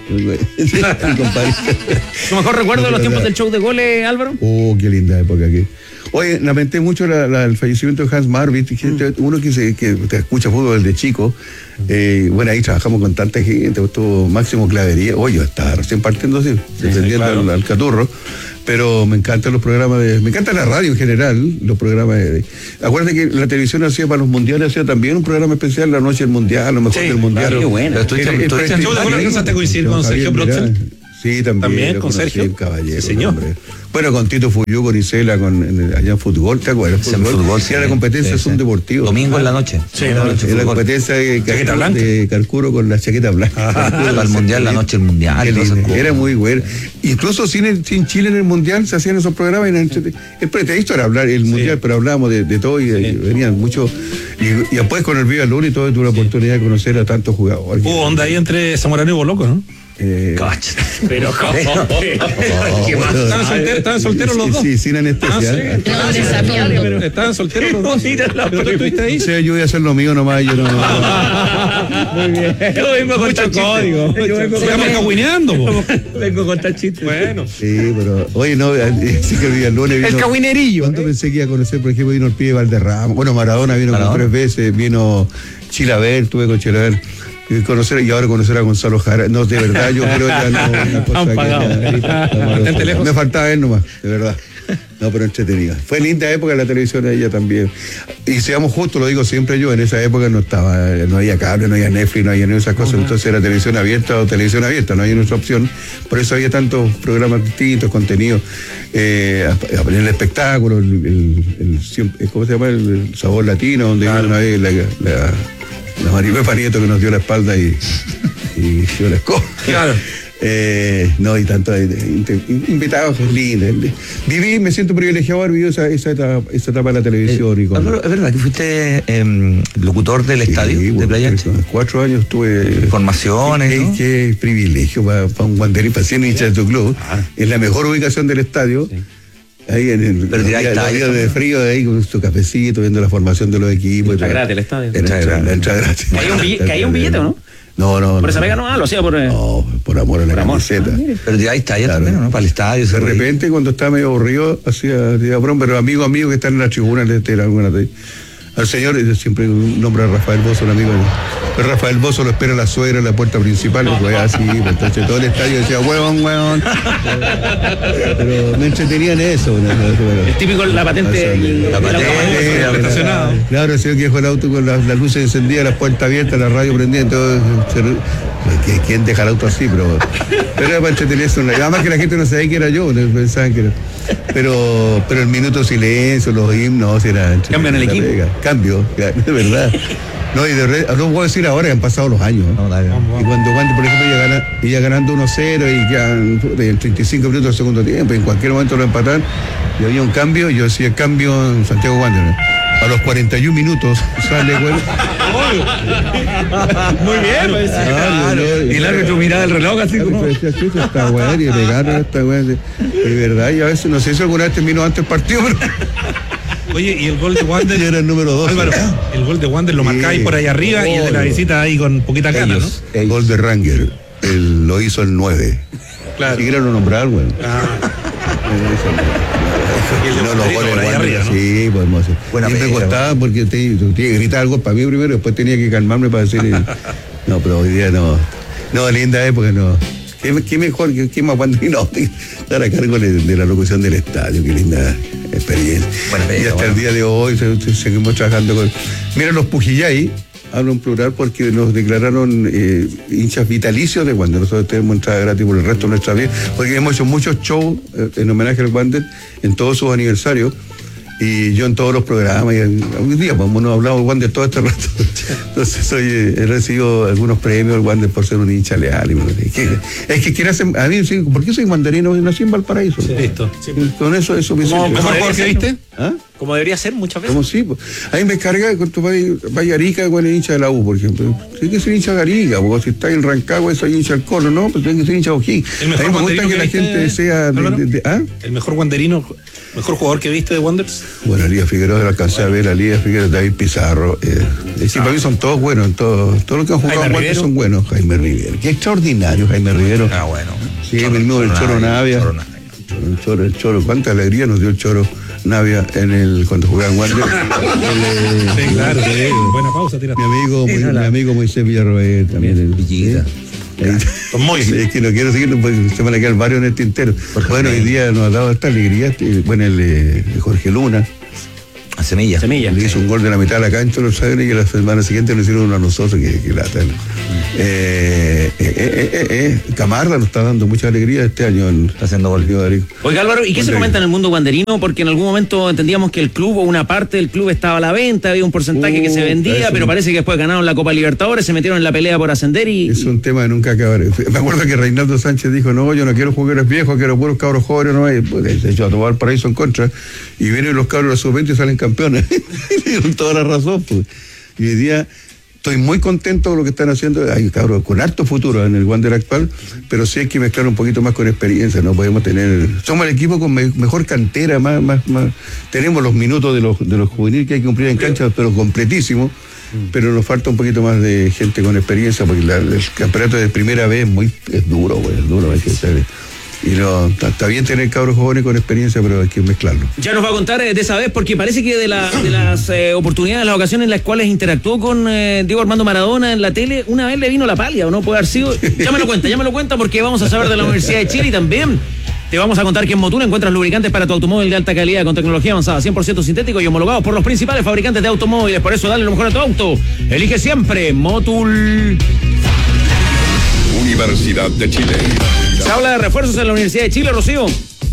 ¿Tu mejor recuerdo de los tiempos del show de goles, Álvaro? Oh, qué linda época aquí. Oye, lamenté mucho el fallecimiento de Hans Marvin, uno que te escucha fútbol desde chico. Bueno, ahí trabajamos con tanta gente, estuvo Máximo Clavería. Oye, yo estaba recién partiendo así, defendiendo al Caturro. Pero me encantan los programas me encanta la radio en general, los programas acuérdate que la televisión hacía para los mundiales, hacía también un programa especial, la noche del mundial, lo mejor del mundial. Qué bueno. ¿Te coincidir con Sergio Broxel? Sí, también con Sergio Caballero. Sí, señor. Bueno, con Tito Fuyú, con Isela, allá en fútbol, ¿te acuerdas? Fútbol, sí, la competencia es un deportivo. Domingo en la noche. Sí, la competencia de Carcuro con la chaqueta blanca. Al mundial, la noche del mundial. Era muy bueno. Incluso sin Chile en el mundial se hacían esos programas. El pretexto era hablar el mundial, pero hablábamos de todo y venían muchos. Y después con el Viva Luna y todo, tuve la oportunidad de conocer a tantos jugadores. Hubo onda ahí entre Zamorano y Boloco, ¿no? Pero ¿cómo? Estaban solteros los dos. Sí, sin anestesia. Estaban solteros los dos. Pero tú estuviste ahí. Sí, yo voy a hacer lo mío nomás. Yo no. Muy bien. Yo vengo con mucho código. Estamos cagüineando. Vengo a contar chistes. Bueno. Sí, pero oye, no, sí que el Villalone vino. El cagüinerillo. ¿Cuánto pensé que iba a conocer? Por ejemplo, vino el pibe Valderrama. Bueno, Maradona vino como 3 veces. Vino Chilaver, tuve con Chilaver. Y ahora conocer a Gonzalo Jara. No, de verdad, yo creo ya no. Una cosa que me faltaba él nomás, de verdad. No, pero entretenida. Fue linda época la televisión de ella también. Y seamos justos, lo digo siempre yo, en esa época no había cable, no había Netflix, no había ni esas cosas. Entonces era televisión abierta o televisión abierta, no había nuestra opción. Por eso había tantos programas distintos, contenidos. El espectáculo, ¿cómo se llama? El sabor latino, donde vino una vez la Maribel Panieto que nos dio la espalda y yo la escoba. Claro. No, y tanto invitados lindos. Me siento privilegiado haber vivido esa etapa de la televisión. ¿Es verdad que fuiste locutor del estadio de Playa Ancha? 4 años tuve formaciones, ¿no? Qué privilegio para un guanderín, para ser hincha de tu club. Es la mejor ubicación del estadio. Sí. Ahí en el día de frío, ahí con su cafecito, viendo la formación de los equipos. Entra gratis el estadio. Entra gratis. ¿Hay un billete o no? No. ¿Por esa pega no? Lo hacía por... No, por amor a la camiseta. Pero ya está, ya también, ¿no? Para el estadio. De repente, cuando estaba medio aburrido, hacía broma, pero amigos que están en la tribuna, le tiran alguna de ahí. Al señor, siempre nombra a Rafael Bozo, un amigo. Pero Rafael Bozo lo espera la suegra en la puerta principal, pues así, entonces todo el estadio decía, huevón. Pero me entretenían eso. Es típico la patente. Estacionado. Claro, el señor que dejó el auto con las luces encendidas, las puertas abiertas, la radio prendida, entonces, ¿quién deja el auto así? Pero era para entretener eso. Además que la gente no sabía que era yo, pensaban que era. Pero el minuto de silencio, los himnos, era... ¿Cambian el equipo? Cambio, de verdad. No, y no puedo decir ahora que han pasado los años. ¿No? Y cuando, por ejemplo, iba ganando 1-0 y quedan en 35 minutos del segundo tiempo, en cualquier momento lo empatan, y había un cambio, yo hacía el cambio en Santiago Wanderers. A los 41 minutos sale, güey. Muy bien, pues. Y el árbitro miraba el reloj así como. Esta güey, y pegaron esta güey. De verdad, y a veces, no sé si alguna vez terminó antes el partido, pero. Oye, y el gol de Wander. Era el número 2. Álvaro, el gol de Wander lo marcáis por ahí arriba y el de la visita ahí con poquita gana, ¿no? El gol de Ranger, lo hizo el 9. Claro. Si quiera lo nombrar, güey. No, los goles de Wander, ¿no? Sí, podemos hacer. Bueno, me costaba porque tenía que gritar algo para mí primero, después tenía que calmarme para decir. No, pero hoy día no. No, linda época, no. Qué mejor, qué más guandrino estar a cargo de la locución del estadio, qué linda experiencia. Y hasta el día de hoy seguimos trabajando con. Mira, los Pujillay, hablo en plural porque nos declararon hinchas vitalicios de Wander. Nosotros tenemos entrada gratis por el resto de nuestra vida, porque hemos hecho muchos shows en homenaje al Wander en todos sus aniversarios. Y yo en todos los programas, y algún día pues, hemos hablado del Wander todo este rato. Entonces he recibido algunos premios al Wander por ser un hincha leal. Es que quiere hacer, a mí, ¿por qué soy wanderino? Nací en Valparaíso. Sí, listo. Sí. Con eso me ¿Cómo mejor que viste? ¿Ah? Como debería ser muchas veces. Como sí, pues. Ahí me carga cuando vaya a Arica, bueno, hincha de la U, por ejemplo. Tiene que ser hincha de Arica, porque si está en Rancagua, soy hincha del Colo, no, pues tiene que ser hincha de O'Higgins. A mí me gusta que la gente sea ¿El mejor wanderino, mejor jugador que viste de Wanderers? Bueno, Elías Figueroa, lo alcancé a ver, Elías Figueroa, David Pizarro. Sí, para mí son todos buenos, todos los que han jugado Wander son buenos. Jaime Rivero, qué extraordinario Jaime Rivero. Bueno. Sí, el mismo del Choro Navia. El Choro, cuánta alegría nos dio el Choro Navia cuando jugaba en Wander. Sí, claro, buena pausa, tira. Mi amigo Moisés Villarroel también. El Villita. Es que no quiero seguir, pues se van a quedar varios en el tintero. Bueno, hoy día nos ha dado esta alegría, bueno, el Jorge Luna. Semilla. Le hizo un gol de la mitad de la cancha, lo saben, y la semana siguiente nos hicieron uno a nosotros, que lata. Camarda nos está dando mucha alegría este año. Está haciendo gol. Oiga, Álvaro, ¿y qué se comenta en el mundo guanderino? Porque en algún momento entendíamos que el club o una parte del club estaba a la venta, había un porcentaje que se vendía, pero parece que después ganaron la Copa Libertadores, se metieron en la pelea por ascender y... Es un tema de nunca acabar. Me acuerdo que Reinaldo Sánchez dijo, no, yo no quiero jugadores viejos, quiero puros cabros jóvenes, no hay. Pues, de hecho, a tomar paraíso en contra, y vienen los cabros de la sub-20 y salen campeones. Tienen toda la razón, pues. Y hoy día estoy muy contento con lo que están haciendo. Hay cabros con harto futuro en el Wander actual, pero sí hay que mezclar un poquito más con experiencia. No podemos tener. Somos el equipo con mejor cantera, más. Tenemos los minutos de los juveniles que hay que cumplir en cancha, pero completísimo. Pero nos falta un poquito más de gente con experiencia, porque el campeonato de primera vez es duro, güey, es duro, hay que saber. Y no, está bien tener cabros jóvenes con experiencia, pero hay que mezclarlo. Ya nos va a contar de esa vez, porque parece que de las oportunidades, las ocasiones en las cuales interactuó con Diego Armando Maradona en la tele, una vez le vino la palia, ¿o no? Puede haber sido. Ya me lo cuenta, porque vamos a saber de la Universidad de Chile y también te vamos a contar que en Motul encuentras lubricantes para tu automóvil de alta calidad con tecnología avanzada, 100% sintético y homologados por los principales fabricantes de automóviles. Por eso dale lo mejor a tu auto. Elige siempre Motul. Universidad de Chile. Se habla de refuerzos en la Universidad de Chile, Rocío.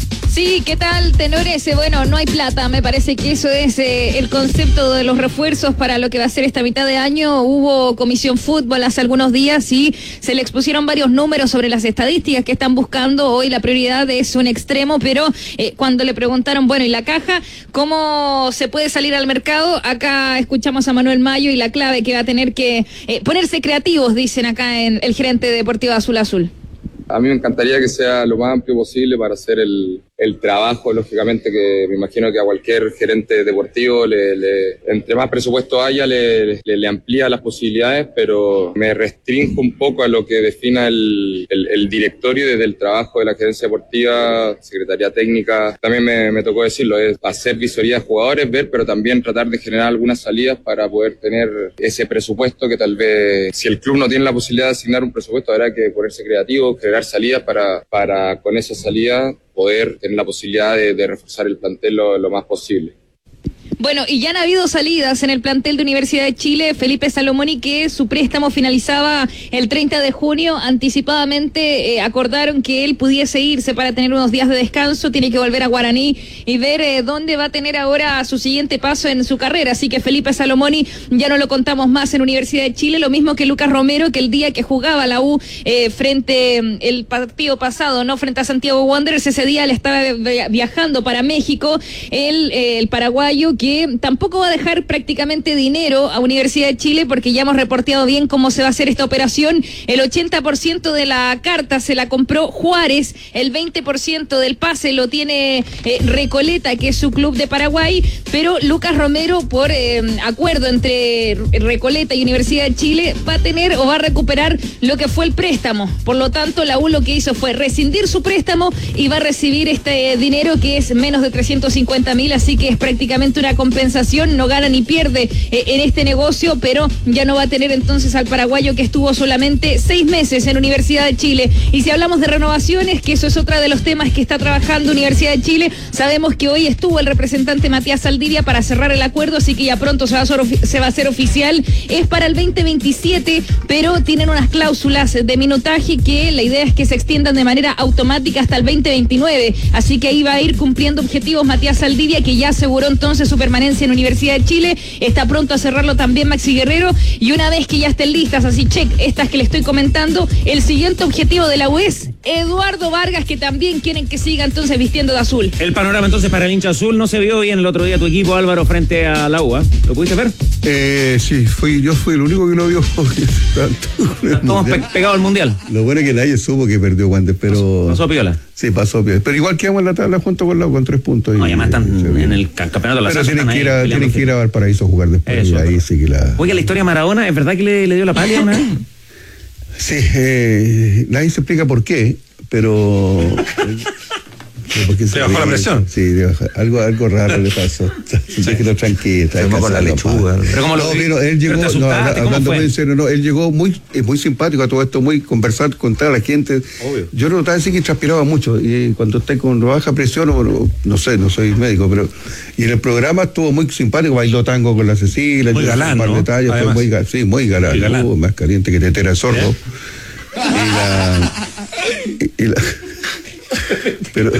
Sí, ¿qué tal, tenores? Bueno, no hay plata, me parece que eso es el concepto de los refuerzos para lo que va a ser esta mitad de año. Hubo comisión fútbol hace algunos días y se le expusieron varios números sobre las estadísticas que están buscando. Hoy la prioridad es un extremo, pero cuando le preguntaron, bueno, ¿y la caja? ¿Cómo se puede salir al mercado? Acá escuchamos a Manuel Mayo y la clave que va a tener que ponerse creativos, dicen acá en el gerente deportivo Azul Azul. A mí me encantaría que sea lo más amplio posible para hacer el trabajo, lógicamente, que me imagino que a cualquier gerente deportivo, entre más presupuesto haya, le amplía las posibilidades, pero me restrinjo un poco a lo que defina el directorio desde el trabajo de la gerencia deportiva, secretaría técnica. También me tocó decirlo, es hacer visoría de jugadores, ver, pero también tratar de generar algunas salidas para poder tener ese presupuesto que tal vez, si el club no tiene la posibilidad de asignar un presupuesto, habrá que ponerse creativo, generar salidas para con esa salida poder tener la posibilidad de reforzar el plantel lo más posible. Bueno, y ya han habido salidas en el plantel de Universidad de Chile. Felipe Salomoni, que su préstamo finalizaba el 30 de junio, anticipadamente acordaron que él pudiese irse para tener unos días de descanso, tiene que volver a Guaraní y ver dónde va a tener ahora su siguiente paso en su carrera. Así que Felipe Salomoni ya no lo contamos más en Universidad de Chile, lo mismo que Lucas Romero, que el día que jugaba la U frente el partido pasado, no frente a Santiago Wanderers, ese día le estaba viajando para México, el paraguayo, que tampoco va a dejar prácticamente dinero a Universidad de Chile, porque ya hemos reporteado bien cómo se va a hacer esta operación. El 80% de la carta se la compró Juárez, el 20% del pase lo tiene Recoleta, que es su club de Paraguay, pero Lucas Romero, por acuerdo entre Recoleta y Universidad de Chile, va a tener o va a recuperar lo que fue el préstamo. Por lo tanto, la U lo que hizo fue rescindir su préstamo y va a recibir este dinero, que es menos de 350.000, así que es prácticamente una compensación, no gana ni pierde en este negocio, pero ya no va a tener entonces al paraguayo, que estuvo solamente 6 meses en Universidad de Chile. Y si hablamos de renovaciones, que eso es otra de los temas que está trabajando Universidad de Chile, sabemos que hoy estuvo el representante Matías Saldivia para cerrar el acuerdo, así que ya pronto se va a hacer oficial. Es para el 2027, pero tienen unas cláusulas de minutaje que la idea es que se extiendan de manera automática hasta el 2029, así que ahí va a ir cumpliendo objetivos Matías Saldivia, que ya aseguró entonces su permanencia en Universidad de Chile. Está pronto a cerrarlo también Maxi Guerrero, y una vez que ya estén listas, así check, estas que le estoy comentando, el siguiente objetivo de la U es Eduardo Vargas, que también quieren que siga entonces vistiendo de azul. El panorama entonces para el hincha azul. No se vio bien el otro día tu equipo, Álvaro, frente a la UA. ¿Lo pudiste ver? Sí, yo fui el único que lo vio. Todos pegados al mundial. Lo bueno es que nadie supo que perdió Wander, pero... Pasó piola. Sí, pasó piola. Pero igual quedamos en la tabla junto con la U con 3 puntos. No, y además están en el campeonato de la Pero tienen que ir a Valparaíso a jugar después. Eso, y ahí sí que la... Oiga, la historia de Maradona, ¿es verdad que le dio la pálida una vez? Sí, nadie se explica por qué, pero... porque se bajó la presión. Sí, algo raro le pasó. Déjelo tranquilo. Se armó con la lechuga. Pero como él llegó, hablando muy en serio, él llegó muy simpático a todo esto, muy conversar con toda la gente. Obvio. Yo notaba así que transpiraba mucho, y cuando está con baja presión, no sé, no soy médico, pero... Y en el programa estuvo muy simpático, bailó tango con la Cecilia. Muy galán, ¿no? Detalles, fue muy galán. Más caliente que tetera de sordo. Pero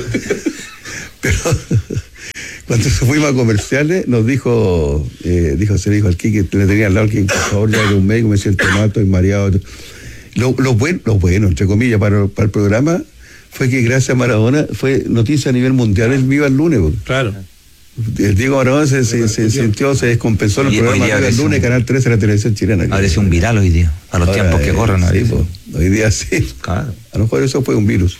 cuando fuimos a comerciales nos dijo al Kike, le tenía al lado que por favor ya de un médico, me siento mal, estoy mareado. Lo bueno, entre comillas, para el programa fue que gracias a Maradona fue noticia a nivel mundial el Viva el Lunes. Claro. El Diego Maradona se sintió, se descompensó en el programa Viva el Lunes, Canal 13 de la televisión chilena. Parece un viral hoy día, a los tiempos que corren. Sí, hoy día sí. Claro. A lo mejor eso fue un virus.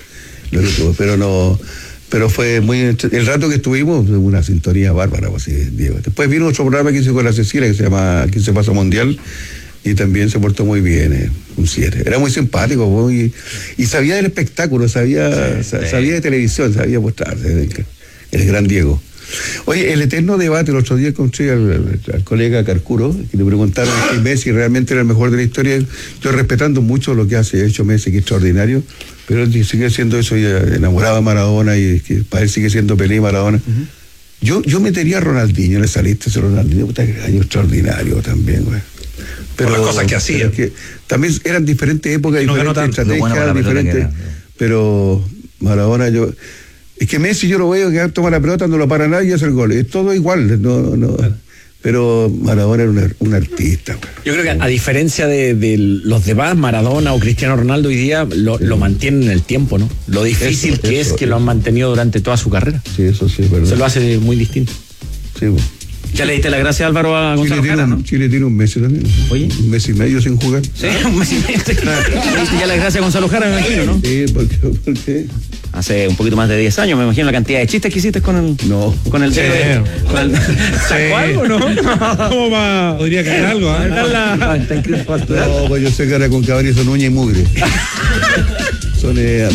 Pero fue muy... El rato que estuvimos, una sintonía bárbara, pues, sí, Diego. Después vino otro programa que hizo con la Cecilia, que se llama 15 Paso Mundial, y también se portó muy bien, un 7. Era muy simpático, y sabía del espectáculo, sabía de televisión, sabía mostrarse, el gran Diego. Oye, el eterno debate, el otro día encontré al colega Carcuro, que le preguntaron si Messi realmente era el mejor de la historia. Estoy respetando mucho lo que ha hecho Messi, que es extraordinario, pero él sigue siendo eso, y enamorado de Maradona, y que para él sigue siendo Pelé y Maradona. Yo metería a Ronaldinho en esa lista, ese Ronaldinho, puta, que año extraordinario también, güey. Pero las cosas que hacía. También eran diferentes épocas, no diferentes estrategias, diferentes. Pero Maradona, es que Messi yo lo veo que toma la pelota, no lo para nadie y hace el gol. Es todo igual, no. Claro. Pero Maradona era un artista. Yo creo que a diferencia de los demás, Maradona o Cristiano Ronaldo hoy día lo mantienen en el tiempo, ¿no? Lo difícil es que lo han mantenido durante toda su carrera. Sí, eso sí, es verdad. Se lo hace muy distinto. Sí, bueno. Ya le diste las gracias, Álvaro, a Gonzalo Jara, ¿no? Chile tiene un mes también. Oye. Un mes y medio sin jugar. Sí, un mes y medio. Le diste ya las gracias a Gonzalo Jara, me imagino, ¿no? Sí, porque hace un poquito más de 10 años, me imagino la cantidad de chistes que hiciste con el... No. Con el... ¿Sacó algo, no? ¿Cómo va? Podría caer algo, ¿eh? No, pues yo sé que ahora con Cabrera son uña y mugre. Son...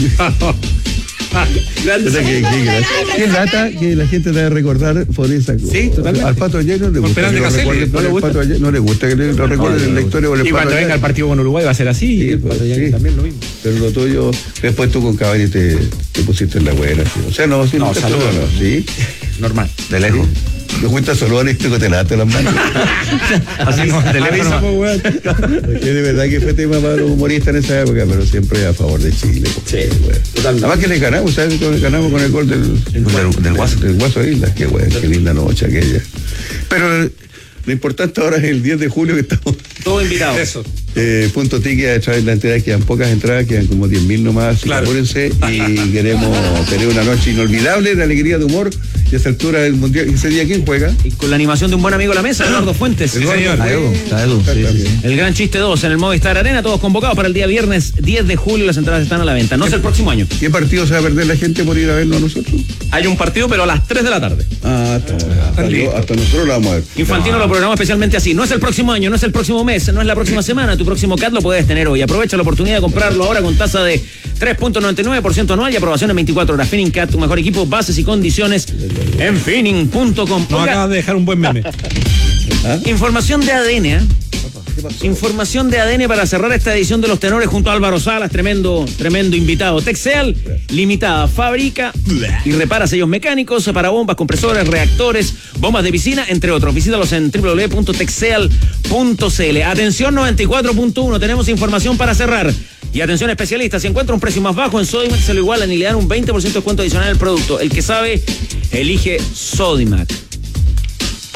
Qué lata que la gente te debe recordar por esa cosa. Sí, totalmente. Al Pato ayer no le gusta que lo recuerden por el Pato ayer, no le gusta que lo recuerden en la historia por el y Pato cuando venga el partido con Uruguay va a ser así, sí, y el Pato sí. también lo mismo. Pero lo tuyo, después tú con Cavani te pusiste en la buena. ¿Sí? O sea, no, saludos. Sí. Normal. De lejos. Yo cuento solo al este que te late las manos. Así no, teléfono. Porque de verdad que fue tema para los humoristas en esa época, pero siempre a favor de Chile. Sí, además que le ganamos, ¿sabes? Ganamos con el gol del Guaso. Del Guaso Islas, qué bueno, qué linda noche aquella. Pero lo importante ahora es el 10 de julio que estamos. Todos invitados. Eso. Punto ticket a través de la entidad, quedan pocas entradas, quedan como 10.000 nomás, claro. Apúrense, y queremos tener una noche inolvidable de alegría, de humor, y a esa altura del mundial. ¿Ese día quién juega? Y con la animación de un buen amigo de la mesa, Eduardo Fuentes. Sí, señor. Edu, sí. El Gran Chiste 2 en el Movistar Arena, todos convocados para el día viernes 10 de julio, las entradas están a la venta, no es el próximo año. ¿Qué partido se va a perder la gente por ir a vernos a nosotros? Hay un partido, pero a las 3 de la tarde. Hasta nosotros lo vamos a ver. Infantino lo programó especialmente así, no es el próximo año, no es el próximo mes, no es la próxima semana, tu próximo CAT lo puedes tener hoy. Aprovecha la oportunidad de comprarlo ahora con tasa de 3.99% anual y aprobación en 24 horas. Finning Cat, tu mejor equipo, bases y condiciones en finning.com. Nos acabas de dejar un buen meme. Información de ADN, Información de ADN para cerrar esta edición de Los Tenores junto a Álvaro Salas, tremendo invitado. Texeal Limitada fabrica y repara sellos mecánicos para bombas, compresores, reactores, bombas de piscina, entre otros. Visítalos en www.texeal.cl. Atención 94.1, tenemos información para cerrar. Y atención especialistas, si encuentra un precio más bajo en Sodimac, se lo igualan y le dan un 20% de descuento adicional al producto. El que sabe, elige Sodimac.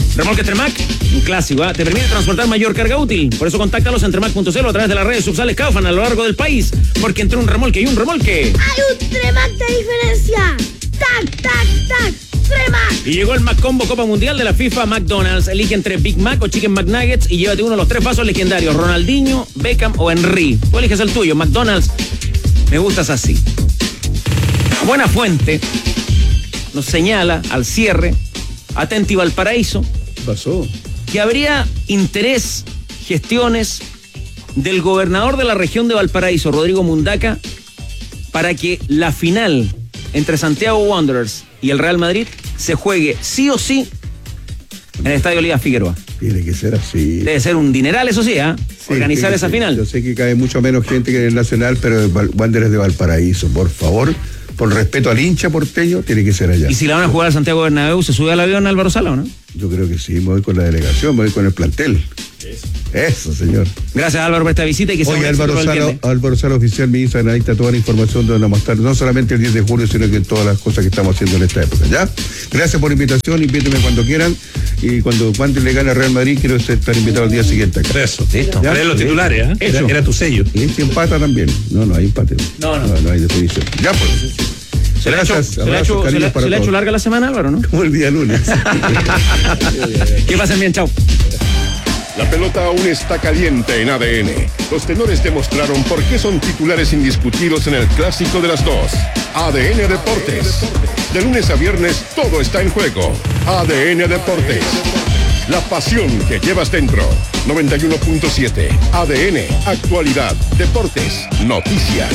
Remolque Tremac, un clásico, te permite transportar mayor carga útil. Por eso contáctalos en tremac.cl o a través de las redes subsales Kaufman a lo largo del país. Porque entre un remolque y un remolque hay un Tremac de diferencia. ¡Tac, tac, tac! ¡Tremac! Y llegó el McCombo Copa Mundial de la FIFA McDonald's. Elige entre Big Mac o Chicken McNuggets y llévate uno de los 3 vasos legendarios: Ronaldinho, Beckham o Henry. Tú eliges el tuyo. McDonald's, me gustas así. Buena Fuente nos señala al cierre, Atenti Valparaíso, pasó que habría interés, gestiones del gobernador de la región de Valparaíso, Rodrigo Mundaca, para que la final entre Santiago Wanderers y el Real Madrid se juegue sí o sí en el Estadio Elías Figueroa. Tiene que ser así. Debe ser un dineral, eso sí, organizar esa final. Yo sé que cae mucho menos gente que en el Nacional, pero Wanderers de Valparaíso, por favor, por respeto al hincha porteño, tiene que ser allá. ¿Y si la van a jugar al Santiago Bernabéu, se sube al avión Álvaro Sala o no? Yo creo que sí, me voy con la delegación, me voy con el plantel. Eso, señor. Gracias, Álvaro, por esta visita y que sea Oye, Álvaro Sala oficial, mi Instagram, ahí está toda la información donde vamos a estar, no solamente el 10 de julio, sino que en todas las cosas que estamos haciendo en esta época, ¿ya? Gracias por la invitación, invíteme cuando quieran, y cuando le gane a Real Madrid, quiero estar invitado al día siguiente acá. Eso, listo. Eres los titulares, ¿eh? Era tu sello. Y si empata también. No hay empate. No hay definición. Ya, pues. Se le ha hecho larga la semana, Álvaro, ¿no? Como el día lunes. Que pasen bien, chao. La pelota aún está caliente en ADN. Los tenores demostraron por qué son titulares indiscutidos en el clásico de las dos. ADN Deportes. De lunes a viernes todo está en juego. ADN Deportes. La pasión que llevas dentro. 91.7. ADN. Actualidad. Deportes. Noticias.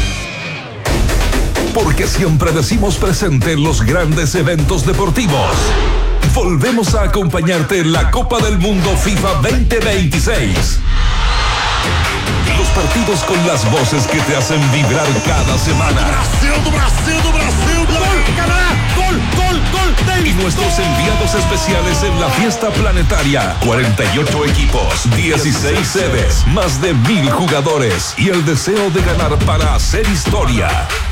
Porque siempre decimos presente en los grandes eventos deportivos. Volvemos a acompañarte en la Copa del Mundo FIFA 2026. Los partidos con las voces que te hacen vibrar cada semana. Brasil. Gol, Canadá, gol. Y nuestros enviados especiales en la fiesta planetaria. 48 equipos, 16 sedes, más de 1000 jugadores y el deseo de ganar para hacer historia.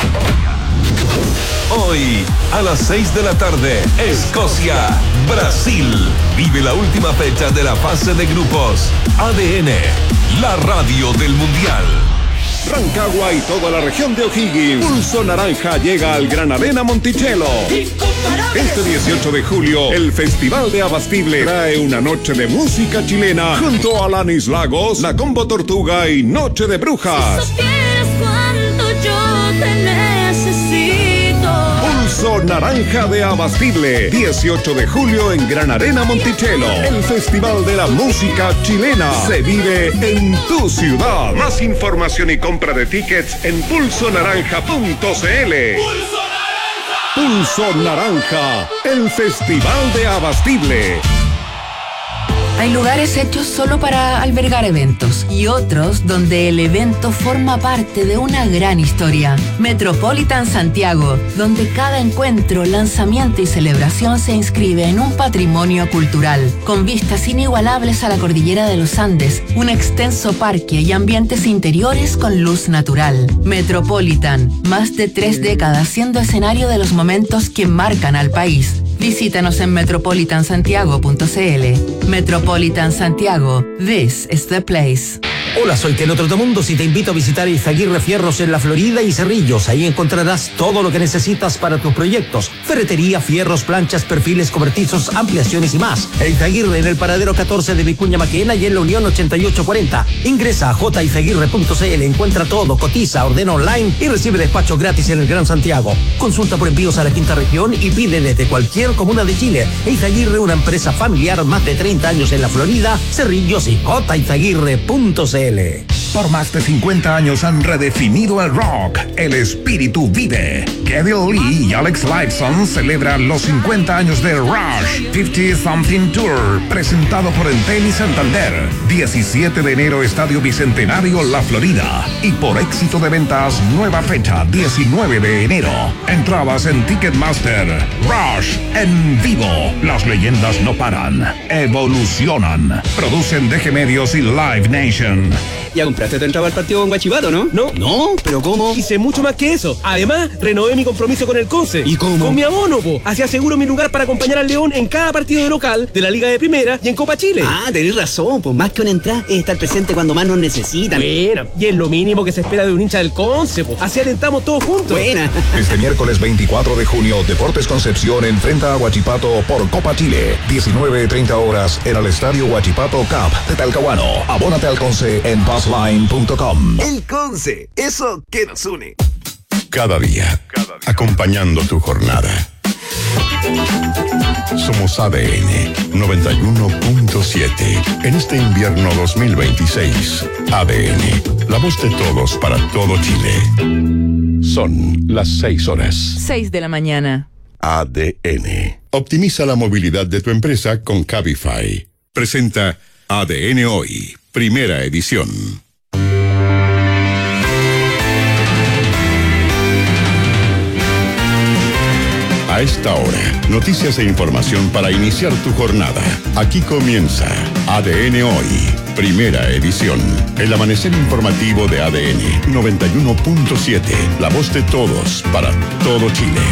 Hoy, a las 6 de la tarde, Escocia, Brasil. Vive la última fecha de la fase de grupos. ADN, la radio del Mundial. Rancagua y toda la región de O'Higgins. Pulso Naranja llega al Gran Arena Monticello. Este 18 de julio, el Festival de Abastible trae una noche de música chilena junto a Alanis Lagos, La Combo Tortuga y Noche de Brujas. Si supieras cuánto yo te necesito. Pulso Naranja de Abastible, 18 de julio en Gran Arena Monticello. El Festival de la Música Chilena se vive en tu ciudad. Más información y compra de tickets en pulsonaranja.cl. Pulso Naranja, el Festival de Abastible. Hay lugares hechos solo para albergar eventos y otros donde el evento forma parte de una gran historia. Metropolitan Santiago, donde cada encuentro, lanzamiento y celebración se inscribe en un patrimonio cultural, con vistas inigualables a la cordillera de los Andes, un extenso parque y ambientes interiores con luz natural. Metropolitan, más de 3 décadas siendo escenario de los momentos que marcan al país. Visítanos en metropolitansantiago.cl. Metropolitan Santiago, this is the place. Hola, soy Teno Trotamundos y te invito a visitar Izaguirre Fierros en La Florida y Cerrillos. Ahí encontrarás todo lo que necesitas para tus proyectos: ferretería, fierros, planchas, perfiles, cobertizos, ampliaciones y más. Izaguirre en el paradero 14 de Vicuña Maquena y en la Unión 8840. Ingresa a jizaguirre.cl, encuentra todo, cotiza, ordena online y recibe despacho gratis en el Gran Santiago. Consulta por envíos a la quinta región y pide desde cualquier comuna de Chile. Izaguirre, una empresa familiar, más de 30 años en La Florida, Cerrillos y jizaguirre.cl. Por más de 50 años han redefinido el rock. El espíritu vive. Kevin Lee y Alex Lifeson celebran los 50 años de Rush 50 Something Tour, presentado por Entel y Santander. 17 de enero, Estadio Bicentenario, La Florida. Y por éxito de ventas, nueva fecha, 19 de enero. Entradas en Ticketmaster. Rush en vivo. Las leyendas no paran, evolucionan. Producen DG Medios y Live Nation. Ya compré. compraste tu entrada al partido con Guachipato, ¿no? No, pero ¿cómo? Hice mucho más que eso. Además, renové mi compromiso con el Conce. ¿Y cómo? Con mi abono, po. Así aseguro mi lugar para acompañar al León en cada partido de local de la Liga de Primera y en Copa Chile. Ah, tenés razón, pues más que una entrada es estar presente cuando más nos necesitan. Buena, y es lo mínimo que se espera de un hincha del Conce, po. Así alentamos todos juntos. Buena. Este miércoles 24 de junio, Deportes Concepción enfrenta a Huachipato por Copa Chile. 19:30 horas en el Estadio Huachipato Cup de Talcahuano. Abónate al Conce en buzzline.com. El Conce, eso que nos une. Cada día, acompañando tu jornada. Somos ADN 91.7. En este invierno 2026, ADN, la voz de todos para todo Chile. Son las 6 horas. 6 de la mañana. ADN. Optimiza la movilidad de tu empresa con Cabify. Presenta ADN Hoy, primera edición. A esta hora, noticias e información para iniciar tu jornada. Aquí comienza ADN Hoy, primera edición. El amanecer informativo de ADN 91.7, la voz de todos para todo Chile.